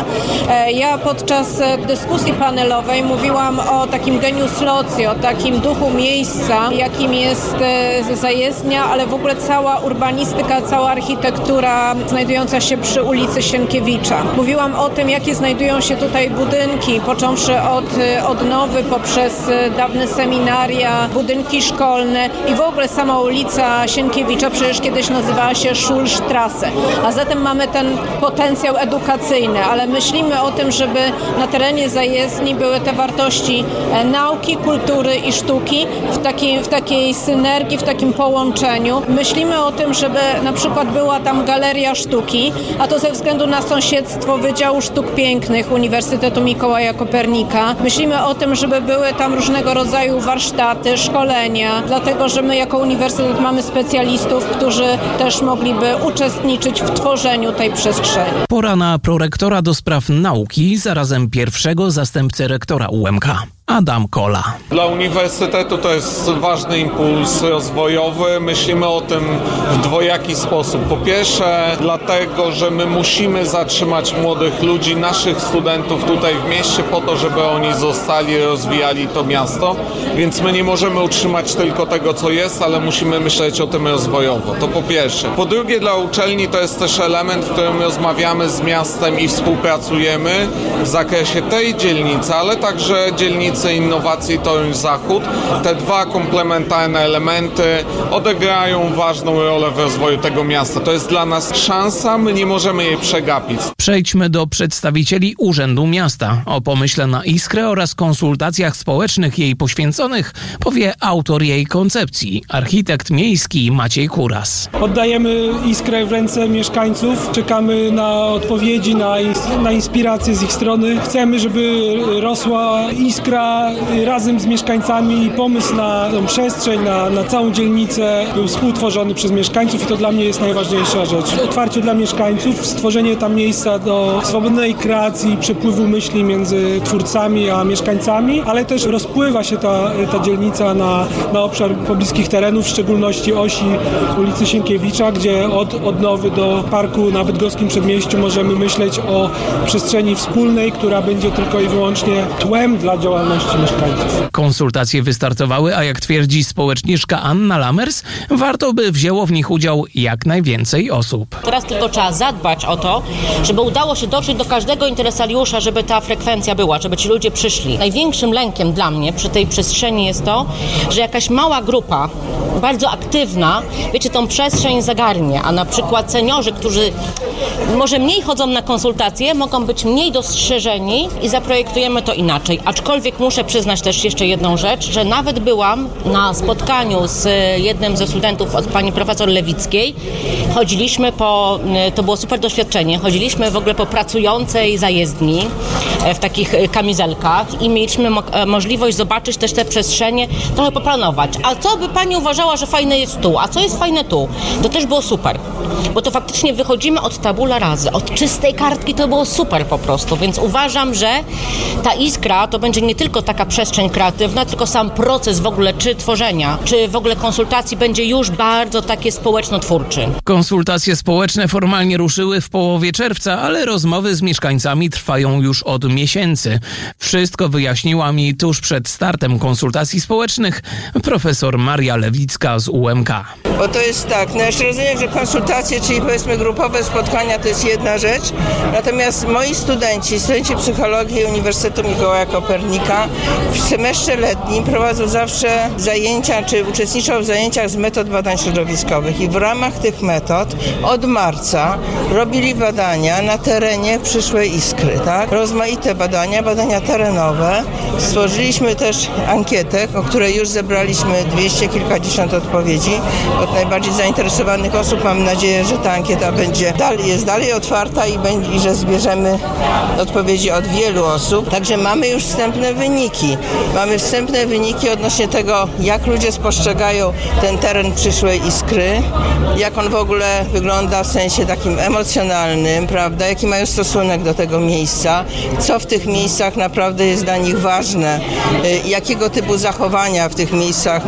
Ja podczas dyskusji panelowej mówiłam o takim genius loci, o takim duchu miejsca, jakim jest zajezdnia, ale w ogóle cała urbanistyka, cała architektura znajdująca się przy ulicy Sienkiewicza. Mówiłam o tym, jakie znajdują się tutaj budynki, począwszy od odnowy poprzez dawne seminaria, budynki szkolne i w ogóle sama ulica Sienkiewicza przecież kiedyś nazywała się Schulstrasse. A zatem mamy ten potencjał edukacyjny, ale myślimy o tym, żeby na terenie zajezdni były te wartości nauki, kultury i sztuki w takiej synergii, w takim połączeniu. Myślimy o tym, żeby na przykład była tam galeria sztuki, a to ze względu na sąsiedztwo Wydziału Sztuk Pięknych Uniwersytetu Mikołaja Kopernika. Myślimy o tym, żeby były tam różnego rodzaju warsztaty, szkolenia, dlatego że my jako uniwersytet mamy specjalistów, którzy też mogliby uczestniczyć w tworzeniu tej przestrzeni. Pora na prorektora do spraw nauki, zarazem pierwszego zastępcę rektora UMK. Adam Kola. Dla uniwersytetu to jest ważny impuls rozwojowy. Myślimy o tym w dwojaki sposób. Po pierwsze, dlatego, że my musimy zatrzymać młodych ludzi, naszych studentów tutaj w mieście po to, żeby oni zostali i rozwijali to miasto. Więc my nie możemy utrzymać tylko tego, co jest, ale musimy myśleć o tym rozwojowo. To po pierwsze. Po drugie, dla uczelni to jest też element, w którym rozmawiamy z miastem i współpracujemy w zakresie tej dzielnicy, ale także dzielnicy innowacji Toruń Zachód. Te dwa komplementarne elementy odegrają ważną rolę w rozwoju tego miasta. To jest dla nas szansa, my nie możemy jej przegapić. Przejdźmy do przedstawicieli Urzędu Miasta. O pomyśle na Iskrę oraz konsultacjach społecznych jej poświęconych powie autor jej koncepcji, architekt miejski Maciej Kuras. Oddajemy Iskrę w ręce mieszkańców, czekamy na odpowiedzi, na inspiracje z ich strony. Chcemy, żeby rosła Iskra razem z mieszkańcami i pomysł na tą przestrzeń, na całą dzielnicę był współtworzony przez mieszkańców i to dla mnie jest najważniejsza rzecz. Otwarcie dla mieszkańców, stworzenie tam miejsca do swobodnej kreacji, przepływu myśli między twórcami a mieszkańcami, ale też rozpływa się ta dzielnica na obszar pobliskich terenów, w szczególności osi ulicy Sienkiewicza, gdzie od odnowy do parku na bydgoskim przedmieściu możemy myśleć o przestrzeni wspólnej, która będzie tylko i wyłącznie tłem dla działalności mieszkańców. Konsultacje wystartowały, a jak twierdzi społeczniczka Anna Lamers, warto by wzięło w nich udział jak najwięcej osób. Teraz tylko trzeba zadbać o to, żeby udało się dotrzeć do każdego interesariusza, żeby ta frekwencja była, żeby ci ludzie przyszli. Największym lękiem dla mnie przy tej przestrzeni jest to, że jakaś mała grupa, bardzo aktywna, wiecie, tą przestrzeń zagarnie, a na przykład seniorzy, którzy może mniej chodzą na konsultacje, mogą być mniej dostrzeżeni i zaprojektujemy to inaczej. Aczkolwiek muszę przyznać też jeszcze jedną rzecz, że nawet byłam na spotkaniu z jednym ze studentów od pani profesor Lewickiej. Chodziliśmy to było super doświadczenie, chodziliśmy w ogóle po pracującej zajezdni w takich kamizelkach i mieliśmy możliwość zobaczyć też te przestrzenie, trochę poplanować. A co by pani uważała, że fajne jest tu? A co jest fajne tu? To też było super, bo to faktycznie wychodzimy od tabula rasa, od czystej kartki, to było super po prostu, więc uważam, że ta Iskra to będzie nie tylko taka przestrzeń kreatywna, tylko sam proces w ogóle czy tworzenia, czy w ogóle konsultacji będzie już bardzo takie społeczno-twórczy. Konsultacje społeczne formalnie ruszyły w połowie czerwca, ale rozmowy z mieszkańcami trwają już od miesięcy. Wszystko wyjaśniła mi tuż przed startem konsultacji społecznych profesor Maria Lewicka Lewicka z UMK. Bo to jest tak, no jeszcze rozumiem, że konsultacje, czyli powiedzmy grupowe spotkania to jest jedna rzecz, natomiast moi studenci psychologii Uniwersytetu Mikołaja Kopernika w semestrze letnim prowadzą zawsze zajęcia, czy uczestniczą w zajęciach z metod badań środowiskowych i w ramach tych metod od marca robili badania na terenie przyszłej Iskry, tak? Rozmaite badania terenowe. Stworzyliśmy też ankietę, o której już zebraliśmy 200 kilkadziesiąt odpowiedzi od najbardziej zainteresowanych osób. Mam nadzieję, że ta ankieta jest dalej otwarta i że zbierzemy odpowiedzi od wielu osób. Także mamy już wstępne wyniki. Mamy wstępne wyniki odnośnie tego, jak ludzie spostrzegają ten teren przyszłej Iskry, jak on w ogóle wygląda w sensie takim emocjonalnym, prawda, jaki mają stosunek do tego miejsca, co w tych miejscach naprawdę jest dla nich ważne, jakiego typu zachowania w tych miejscach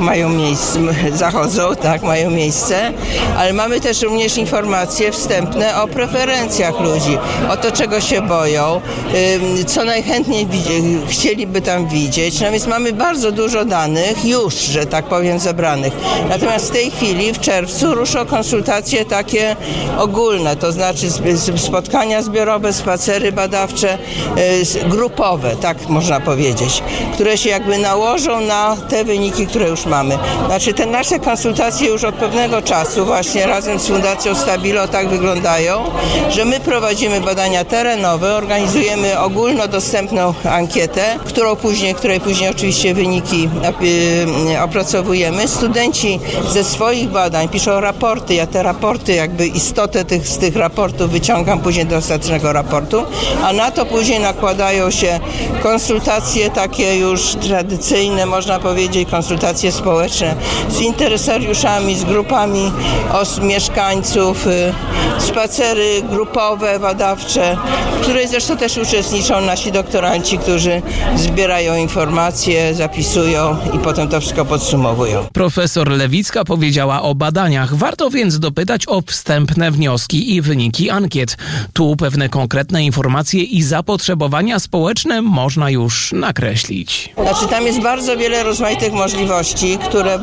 mają miejsce, ale mamy też również informacje wstępne o preferencjach ludzi, o to, czego się boją, co najchętniej chcieliby tam widzieć. No więc mamy bardzo dużo danych już, że tak powiem, zebranych. Natomiast w tej chwili, w czerwcu, ruszą konsultacje takie ogólne, to znaczy spotkania zbiorowe, spacery badawcze, grupowe, tak można powiedzieć, które się jakby nałożą na te wyniki, które już mamy. Znaczy te nasze konsultacje już od pewnego czasu właśnie razem z Fundacją Stabilo tak wyglądają, że my prowadzimy badania terenowe, organizujemy ogólnodostępną ankietę, której później oczywiście wyniki opracowujemy. Studenci ze swoich badań piszą raporty, ja te raporty, jakby istotę z tych raportów wyciągam później do ostatecznego raportu, a na to później nakładają się konsultacje takie już tradycyjne, można powiedzieć, konsultacje społeczne z interesariuszami, z grupami mieszkańców, spacery grupowe, badawcze, w której zresztą też uczestniczą nasi doktoranci, którzy zbierają informacje, zapisują i potem to wszystko podsumowują. Profesor Lewicka powiedziała o badaniach. Warto więc dopytać o wstępne wnioski i wyniki ankiet. Tu pewne konkretne informacje i zapotrzebowania społeczne można już nakreślić. Znaczy tam jest bardzo wiele rozmaitych możliwości,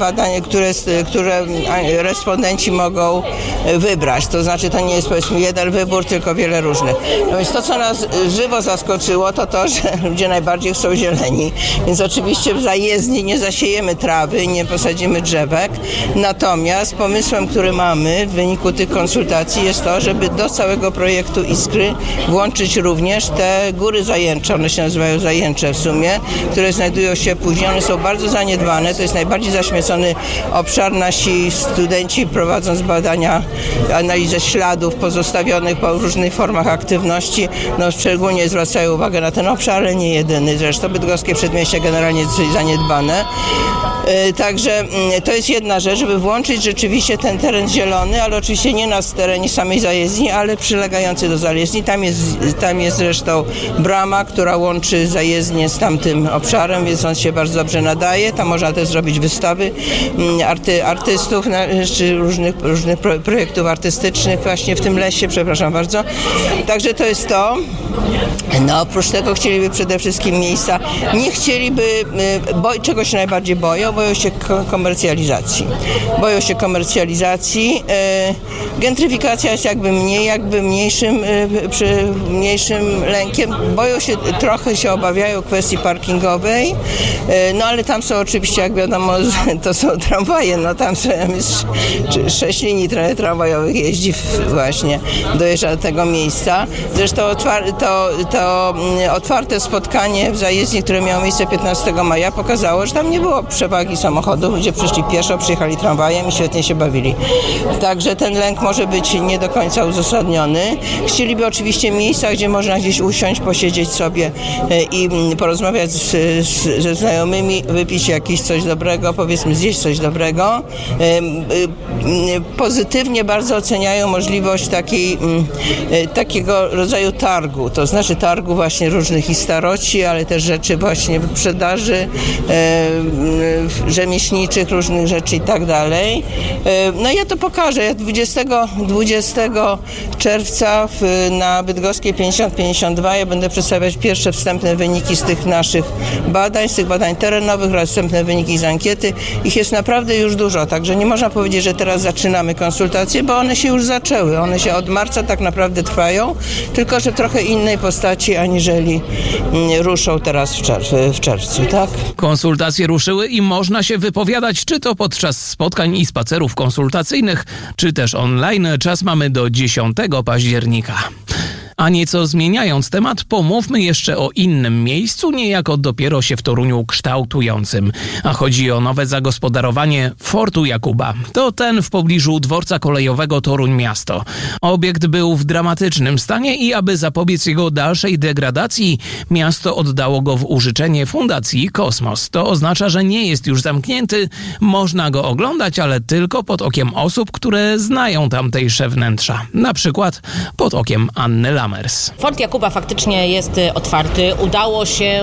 które respondenci mogą wybrać. To znaczy to nie jest powiedzmy jeden wybór, tylko wiele różnych. No więc to, co nas żywo zaskoczyło, to, że ludzie najbardziej chcą zieleni. Więc oczywiście w zajezdni nie zasiejemy trawy, nie posadzimy drzewek. Natomiast pomysłem, który mamy w wyniku tych konsultacji jest to, żeby do całego projektu Iskry włączyć również te góry zajęcze, one się nazywają zajęcze w sumie, które znajdują się później, one są bardzo zaniedbane, to jest najbardziej zaśmiecony obszar. Nasi studenci prowadząc badania, analizę śladów pozostawionych po różnych formach aktywności, szczególnie zwracają uwagę na ten obszar, ale nie jedyny. Zresztą bydgoskie przedmieście generalnie jest zaniedbane. Także to jest jedna rzecz, żeby włączyć rzeczywiście ten teren zielony, ale oczywiście nie na terenie samej zajezdni, ale przylegający do zajezdni. Tam jest zresztą brama, która łączy zajezdnię z tamtym obszarem, więc on się bardzo dobrze nadaje. Tam można też zrobić wystawy artystów, czy różnych projektów artystycznych właśnie w tym lesie, przepraszam bardzo. Także to jest to. No oprócz tego chcieliby przede wszystkim miejsca, nie chcieliby, czego się najbardziej boją się komercjalizacji. Gentryfikacja jest mniejszym lękiem. Trochę się obawiają kwestii parkingowej, no ale tam są oczywiście, jak wiadomo, to są tramwaje, no tam jest 6 linii tramwajowych jeździ właśnie, dojeżdża do tego miejsca. Zresztą to otwarte spotkanie w zajezdni, które miało miejsce 15 maja, pokazało, że tam nie było przewagi samochodów, ludzie przyszli pieszo, przyjechali tramwajem i świetnie się bawili. Także ten lęk może być nie do końca uzasadniony. Chcieliby oczywiście miejsca, gdzie można gdzieś usiąść, posiedzieć sobie i porozmawiać ze znajomymi, wypić coś dobrego, powiedzmy zjeść coś dobrego. Pozytywnie bardzo oceniają możliwość takiego rodzaju targu, to znaczy targu właśnie różnych i staroci, ale też rzeczy właśnie w sprzedaży, rzemieślniczych, różnych rzeczy i tak dalej. No ja to pokażę. 20 czerwca na Bydgoskiej 50-52 ja będę przedstawiać pierwsze wstępne wyniki z tych naszych badań, z tych badań terenowych oraz wstępne wyniki z ankiety. Ich jest naprawdę już dużo, także nie można powiedzieć, że teraz zaczynamy konsultacje, bo one się już zaczęły. One się od marca tak naprawdę trwają, tylko że w trochę innej postaci, aniżeli ruszą teraz w czerwcu, tak? Konsultacje ruszyły i można się wypowiadać, czy to podczas spotkań i spacerów konsultacyjnych, czy też online. Czas mamy do 10 października. A nieco zmieniając temat, pomówmy jeszcze o innym miejscu, niejako dopiero się w Toruniu kształtującym. A chodzi o nowe zagospodarowanie Fortu Jakuba. To ten w pobliżu dworca kolejowego Toruń Miasto. Obiekt był w dramatycznym stanie i aby zapobiec jego dalszej degradacji, miasto oddało go w użyczenie Fundacji Kosmos. To oznacza, że nie jest już zamknięty, można go oglądać, ale tylko pod okiem osób, które znają tamtejsze wnętrza. Na przykład pod okiem Anny Lamers. Fort Jakuba faktycznie jest otwarty. Udało się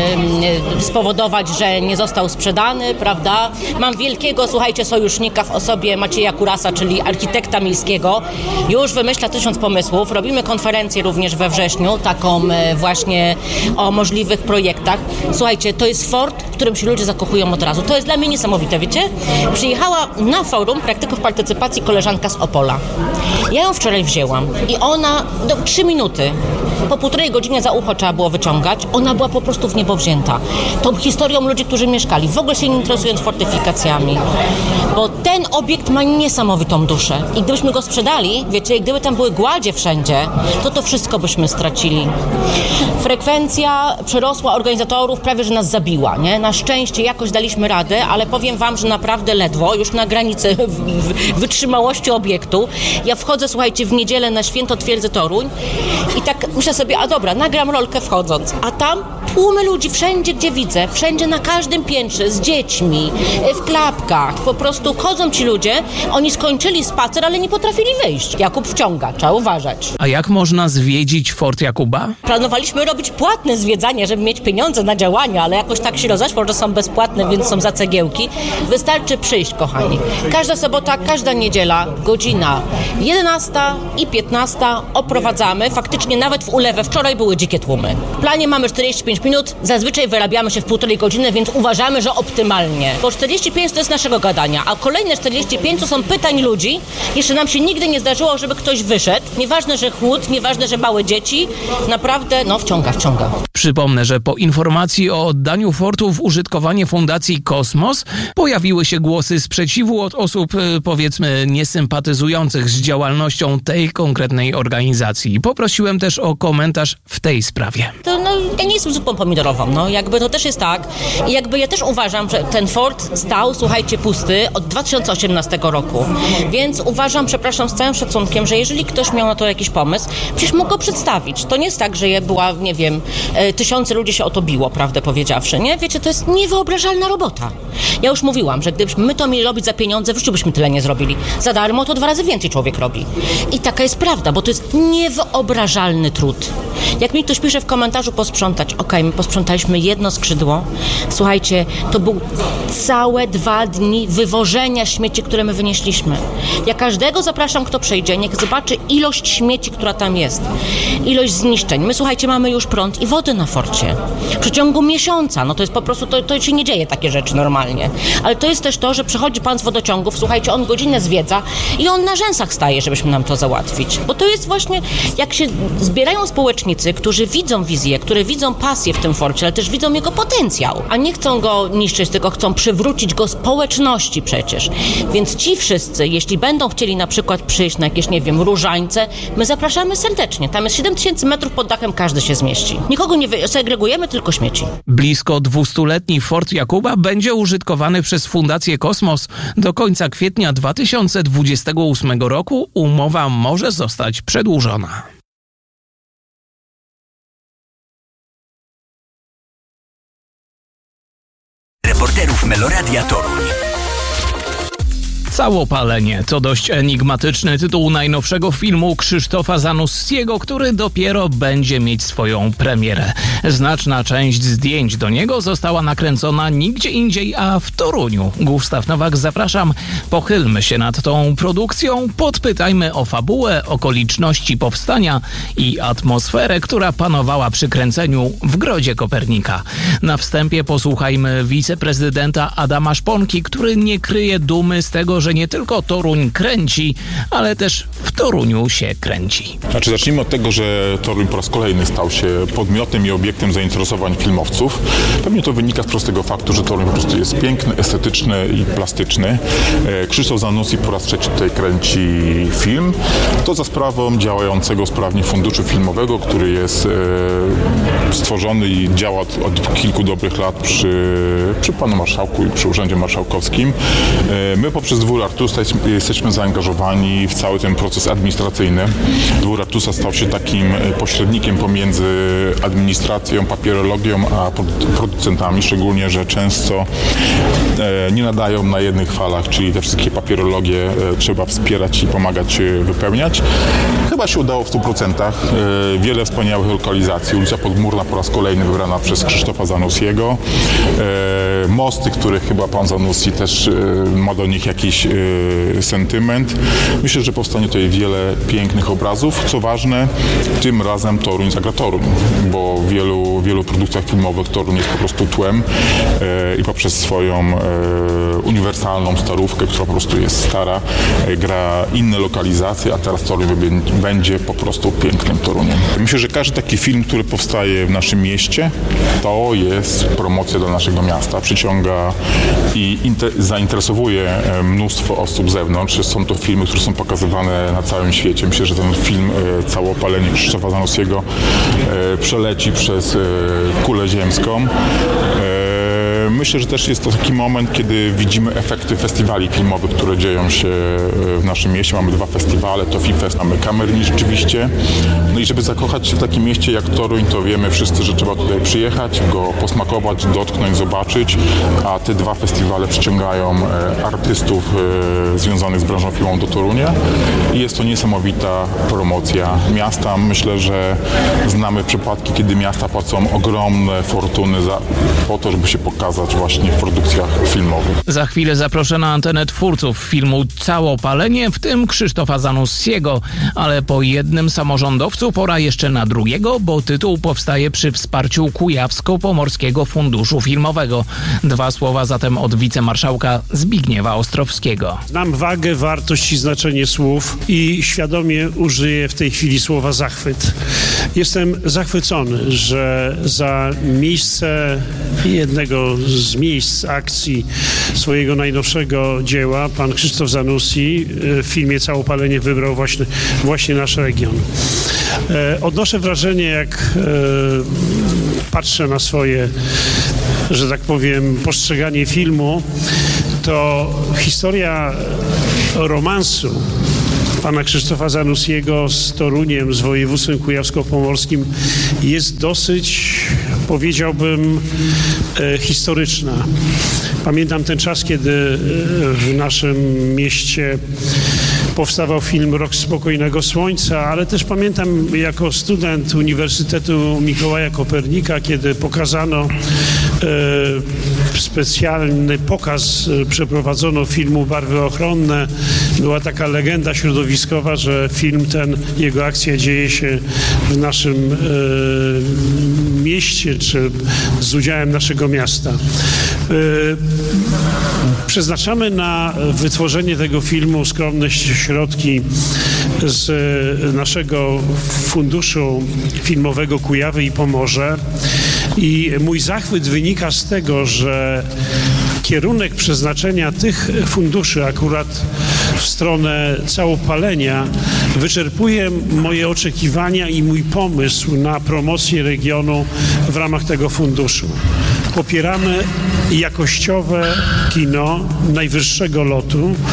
spowodować, że nie został sprzedany, prawda? Mam wielkiego, słuchajcie, sojusznika w osobie Macieja Kurasa, czyli architekta miejskiego. Już wymyśla 1000 pomysłów. Robimy konferencję również we wrześniu, taką właśnie o możliwych projektach. Słuchajcie, to jest fort, w którym się ludzie zakochują od razu. To jest dla mnie niesamowite, wiecie? Przyjechała na forum praktyków partycypacji koleżanka z Opola. Ja ją wczoraj wzięłam i ona 3 minuty, po 1,5 godziny za ucho trzeba było wyciągać. Ona była po prostu w niebo wzięta. Tą historią ludzi, którzy mieszkali, w ogóle się nie interesując fortyfikacjami. Bo ten obiekt ma niesamowitą duszę. I gdybyśmy go sprzedali, wiecie, gdyby tam były gładzie wszędzie, to wszystko byśmy stracili. Frekwencja przerosła organizatorów, prawie że nas zabiła, nie? Na szczęście jakoś daliśmy radę, ale powiem wam, że naprawdę ledwo, już na granicy wytrzymałości obiektu. Ja wchodzę, słuchajcie, w niedzielę na Święto Twierdzy Toruń i tak myślę sobie, a dobra, nagram rolkę wchodząc, a tam tłumy ludzi wszędzie, gdzie widzę, wszędzie na każdym piętrze, z dziećmi, w klapkach, po prostu chodzą ci ludzie, oni skończyli spacer, ale nie potrafili wyjść. Jakub wciąga, trzeba uważać. A jak można zwiedzić Fort Jakuba? Planowaliśmy robić płatne zwiedzanie, żeby mieć pieniądze na działania, ale jakoś tak się rozeszło, że są bezpłatne, więc są za cegiełki. Wystarczy przyjść, kochani. Każda sobota, każda niedziela, godzina 11 i 15 oprowadzamy. Faktycznie nawet w ulewę wczoraj były dzikie tłumy. W planie mamy 45 minut, zazwyczaj wyrabiamy się w 1,5 godziny, więc uważamy, że optymalnie. Bo 45 to jest naszego gadania, a kolejne 45 to są pytań ludzi. Jeszcze nam się nigdy nie zdarzyło, żeby ktoś wyszedł. Nieważne, że chłód, nieważne, że małe dzieci. Naprawdę, wciąga. Przypomnę, że po informacji o oddaniu fortu w użytkowanie Fundacji Kosmos pojawiły się głosy sprzeciwu od osób, powiedzmy, niesympatyzujących z działalnością tej konkretnej organizacji. Poprosiłem też o komentarz w tej sprawie. Ja nie jestem zupą pomidorową, jakby to też jest tak. I jakby ja też uważam, że ten fort stał, słuchajcie, pusty od 2018 roku. Więc uważam, przepraszam z całym szacunkiem, że jeżeli ktoś miał na to jakiś pomysł, przecież mógł go przedstawić. To nie jest tak, że była, nie wiem, 1000 ludzi się o to biło, prawdę powiedziawszy, nie? Wiecie, to jest niewyobrażalna robota. Ja już mówiłam, że gdybyśmy my to mieli robić za pieniądze, w życiu byśmy tyle nie zrobili. Za darmo to 2 razy więcej człowiek robi. I taka jest prawda, bo to jest niewyobrażalny trud. Jak mi ktoś pisze w komentarzu posprzątać, my posprzątaliśmy jedno skrzydło. Słuchajcie, to był całe 2 dni wywożenia śmieci, które my wynieśliśmy. Ja każdego zapraszam, kto przyjdzie, niech zobaczy ilość śmieci, która tam jest. Ilość zniszczeń. My, słuchajcie, mamy już prąd i wodę na forcie. W przeciągu miesiąca, to jest po prostu, to się nie dzieje takie rzeczy normalnie. Ale to jest też to, że przychodzi pan z wodociągów, słuchajcie, on godzinę zwiedza i on na rzęsach staje, żebyśmy nam to załatwić. Bo to jest właśnie, jak się zbierają społecznicy, którzy widzą wizję, które widzą pasję w tym forcie, ale też widzą jego potencjał, a nie chcą go niszczyć, tylko chcą przywrócić go społeczności przecież. Więc ci wszyscy, jeśli będą chcieli na przykład przyjść na jakieś, nie wiem, różańce, my zapraszamy serdecznie. Tam jest 7000 metrów pod dachem, każdy się zmieści. Nikogo nie segregujemy, tylko śmieci. Blisko 200-letni Fort Jakuba będzie użytkowany przez Fundację Kosmos do końca kwietnia 2028 roku. Umowa może zostać przedłużona. Reporterów Meloradia Toruń. Całopalenie to dość enigmatyczny tytuł najnowszego filmu Krzysztofa Zanussiego, który dopiero będzie mieć swoją premierę. Znaczna część zdjęć do niego została nakręcona nigdzie indziej, a w Toruniu. Gustaw Nowak, zapraszam. Pochylmy się nad tą produkcją, podpytajmy o fabułę, okoliczności powstania i atmosferę, która panowała przy kręceniu w Grodzie Kopernika. Na wstępie posłuchajmy wiceprezydenta Adama Szponki, który nie kryje dumy z tego, że nie tylko Toruń kręci, ale też w Toruniu się kręci. Zacznijmy od tego, że Toruń po raz kolejny stał się podmiotem i obiektem zainteresowań filmowców. Pewnie to wynika z prostego faktu, że Toruń po prostu jest piękny, estetyczny i plastyczny. Krzysztof Zanussi po raz trzeci tutaj kręci film. To za sprawą działającego sprawnie funduszu filmowego, który jest stworzony i działa od kilku dobrych lat przy panu marszałku i przy urzędzie marszałkowskim. My poprzez Dwór Artusa jesteśmy zaangażowani w cały ten proces administracyjny. Dwór Artusa stał się takim pośrednikiem pomiędzy administracją, papierologią a producentami, szczególnie, że często nie nadają na jednych falach, czyli te wszystkie papierologie trzeba wspierać i pomagać wypełniać. Chyba się udało w 100%. Wiele wspaniałych lokalizacji. Ulica Podmurna po raz kolejny wybrana przez Krzysztofa Zanussiego. Mosty, które chyba pan Zanussi też ma do nich jakiś sentyment. Myślę, że powstanie tutaj wiele pięknych obrazów. Co ważne, tym razem Toruń zagra Toruń, bo w wielu produkcjach filmowych Toruń jest po prostu tłem i poprzez swoją uniwersalną starówkę, która po prostu jest stara, gra inne lokalizacje, a teraz Toruń będzie po prostu pięknym Toruniem. Myślę, że każdy taki film, który powstaje w naszym mieście, to jest promocja dla naszego miasta. Przyciąga i zainteresowuje mnóstwo osób z zewnątrz. Są to filmy, które są pokazywane na całym świecie. Myślę, że ten film Całopalenie Krzysztofa Zanussiego przeleci przez kulę ziemską. Myślę, że też jest to taki moment, kiedy widzimy efekty festiwali filmowych, które dzieją się w naszym mieście. Mamy 2 festiwale, to FIFest, mamy Kamerni rzeczywiście. No i żeby zakochać się w takim mieście jak Toruń, to wiemy wszyscy, że trzeba tutaj przyjechać, go posmakować, dotknąć, zobaczyć, a te 2 festiwale przyciągają artystów związanych z branżą filmową do Torunia i jest to niesamowita promocja miasta. Myślę, że znamy przypadki, kiedy miasta płacą ogromne fortuny po to, żeby się pokazać właśnie w produkcjach filmowych. Za chwilę zaproszę na antenę twórców filmu Całopalenie, w tym Krzysztofa Zanussiego, ale po jednym samorządowcu pora jeszcze na drugiego, bo tytuł powstaje przy wsparciu Kujawsko-Pomorskiego Funduszu Filmowego. 2 słowa zatem od wicemarszałka Zbigniewa Ostrowskiego. Znam wagę, wartość i znaczenie słów i świadomie użyję w tej chwili słowa zachwyt. Jestem zachwycony, że za miejsce jednego z miejsc akcji swojego najnowszego dzieła pan Krzysztof Zanussi w filmie Całopalenie wybrał właśnie nasz region. Odnoszę wrażenie, jak patrzę na swoje, że tak powiem, postrzeganie filmu, to historia romansu pana Krzysztofa Zanussiego z Toruniem, z województwem kujawsko-pomorskim jest dosyć, powiedziałbym, historyczna. Pamiętam ten czas, kiedy w naszym mieście powstawał film Rok Spokojnego Słońca, ale też pamiętam jako student Uniwersytetu Mikołaja Kopernika, kiedy pokazano specjalny pokaz, przeprowadzono filmu Barwy ochronne. Była taka legenda środowiskowa, że film ten, jego akcja dzieje się w naszym mieście, czy z udziałem naszego miasta. Przeznaczamy na wytworzenie tego filmu skromne środki z naszego funduszu filmowego Kujawy i Pomorze. I mój zachwyt wynika z tego, że kierunek przeznaczenia tych funduszy akurat w stronę Całopalenia wyczerpuje moje oczekiwania i mój pomysł na promocję regionu w ramach tego funduszu. Popieramy jakościowe kino najwyższego lotu,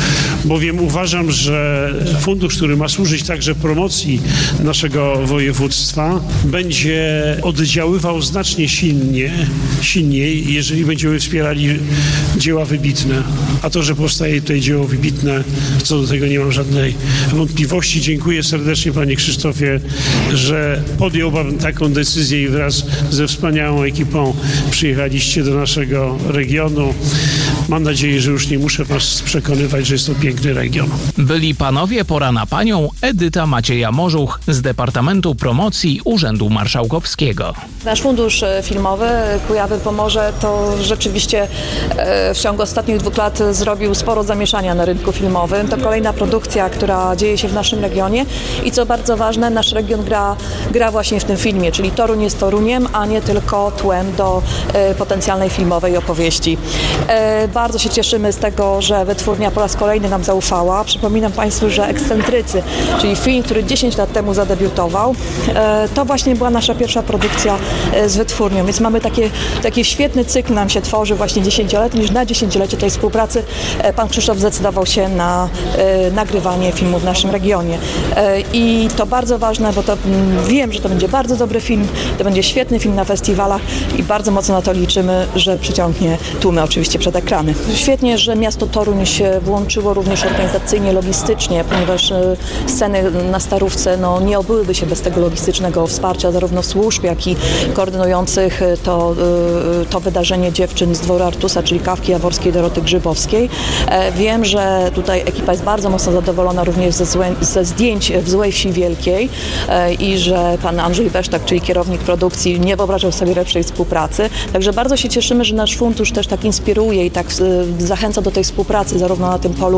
bowiem uważam, że fundusz, który ma służyć także promocji naszego województwa, będzie oddziaływał znacznie silniej, jeżeli będziemy wspierali dzieła wybitne. A to, że powstaje tutaj dzieło wybitne, co do tego nie mam żadnej wątpliwości. Dziękuję serdecznie, panie Krzysztofie, że podjął pan taką decyzję i wraz ze wspaniałą ekipą przyjechaliście do naszego regionu. Mam nadzieję, że już nie muszę was przekonywać, że jest to piękny region. Byli panowie, pora na panią. Edyta Macieja-Morzuch z Departamentu Promocji Urzędu Marszałkowskiego. Nasz fundusz filmowy Kujawy-Pomorze to rzeczywiście w ciągu ostatnich 2 lat zrobił sporo zamieszania na rynku filmowym. To kolejna produkcja, która dzieje się w naszym regionie i co bardzo ważne, nasz region gra właśnie w tym filmie, czyli Toruń jest Toruniem, a nie tylko tłem do potencjalnej filmowej opowieści. Bardzo się cieszymy z tego, że Wytwórnia po raz kolejny nam zaufała. Przypominam Państwu, że Ekscentrycy, czyli film, który 10 lat temu zadebiutował, to właśnie była nasza pierwsza produkcja z Wytwórnią, więc mamy taki świetny cykl nam się tworzy właśnie 10-letni, niż na 10-lecie tej współpracy pan Krzysztof zdecydował się na nagrywanie filmu w naszym regionie. I to bardzo ważne, bo to wiem, że to będzie bardzo dobry film, to będzie świetny film na festiwalach i bardzo mocno na to liczymy, że przyciągnie tłumy oczywiście przed ekrany. Świetnie, że miasto Toruń się włączyło również organizacyjnie, logistycznie, ponieważ sceny na Starówce nie obyłyby się bez tego logistycznego wsparcia zarówno służb, jak i koordynujących to wydarzenie dziewczyn z dworu Artusa, czyli Kawki Jaworskiej, Doroty Grzybowskiej. Wiem, że tutaj ekipa jest bardzo mocno zadowolona również ze zdjęć w Złej Wsi Wielkiej i że pan Andrzej Besztak, czyli kierownik produkcji, nie wyobrażał sobie lepszej współpracy. Także bardzo się cieszymy, że nasz fundusz też tak inspiruje i tak zachęca do tej współpracy zarówno na tym polu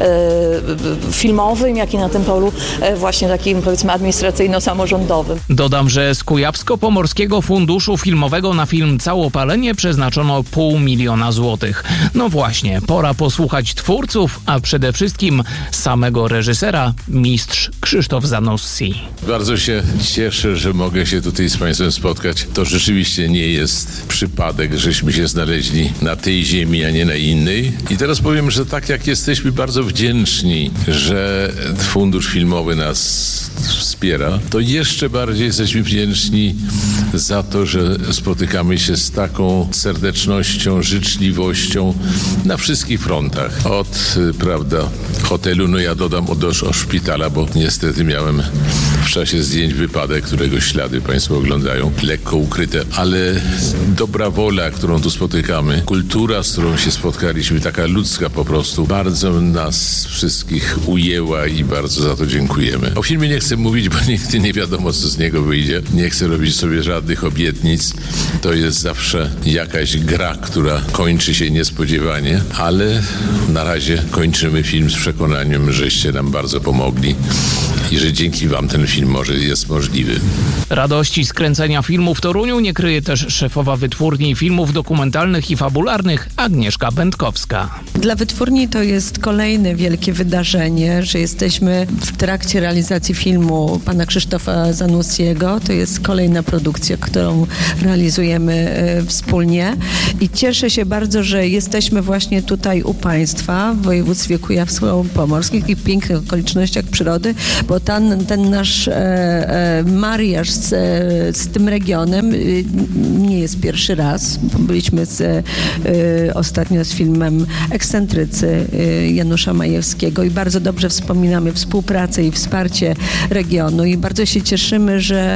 filmowym, jak i na tym polu właśnie takim, powiedzmy, administracyjno-samorządowym. Dodam, że z Kujawsko-Pomorskiego Funduszu Filmowego na film Całopalenie przeznaczono 500 000 złotych. No właśnie, pora posłuchać twórców, a przede wszystkim samego reżysera, mistrz Krzysztof Zanussi. Bardzo się cieszę, że mogę się tutaj z Państwem spotkać. To rzeczywiście nie jest przypadek, żeśmy się znaleźli na tej ziemi, a nie na innej. I teraz powiem, że tak jak jesteśmy bardzo wdzięczni, że Fundusz Filmowy nas wspiera, to jeszcze bardziej jesteśmy wdzięczni za to, że spotykamy się z taką serdecznością, życzliwością na wszystkich frontach. Od, hotelu, ja dodam do szpitala, bo niestety miałem w czasie zdjęć wypadek, którego ślady Państwo oglądają, lekko ukryte, ale dobra wola, którą tu spotykamy, kultura, z którą się spotkaliśmy, taka ludzka po prostu, bardzo nas wszystkich ujęła i bardzo za to dziękujemy. O filmie nie chcę mówić, bo nigdy nie wiadomo, co z niego wyjdzie. Nie chcę robić sobie żadnych obietnic. To jest zawsze jakaś gra, która kończy się niespodziewanie, ale na razie kończymy film z przekonaniem, żeście nam bardzo pomogli i że dzięki wam ten film jest możliwy. Radości z kręcenia filmu w Toruniu nie kryje też szefowa Wytwórni Filmów Dokumentalnych i Fabularnych Agnieszka Będkowska. Dla Wytwórni to jest kolejne wielkie wydarzenie, że jesteśmy w trakcie realizacji filmu pana Krzysztofa Zanussiego. To jest kolejna produkcja, którą realizujemy wspólnie i cieszę się bardzo, że jesteśmy właśnie tutaj u Państwa w województwie kujawsko-pomorskim i pięknych okolicznościach przyrody, bo ten nasz mariaż z tym regionem nie jest pierwszy raz. Byliśmy ostatnio z filmem Ekscentrycy Janusza Majewskiego i bardzo dobrze wspominamy współpracę i wsparcie regionu i bardzo się cieszymy, że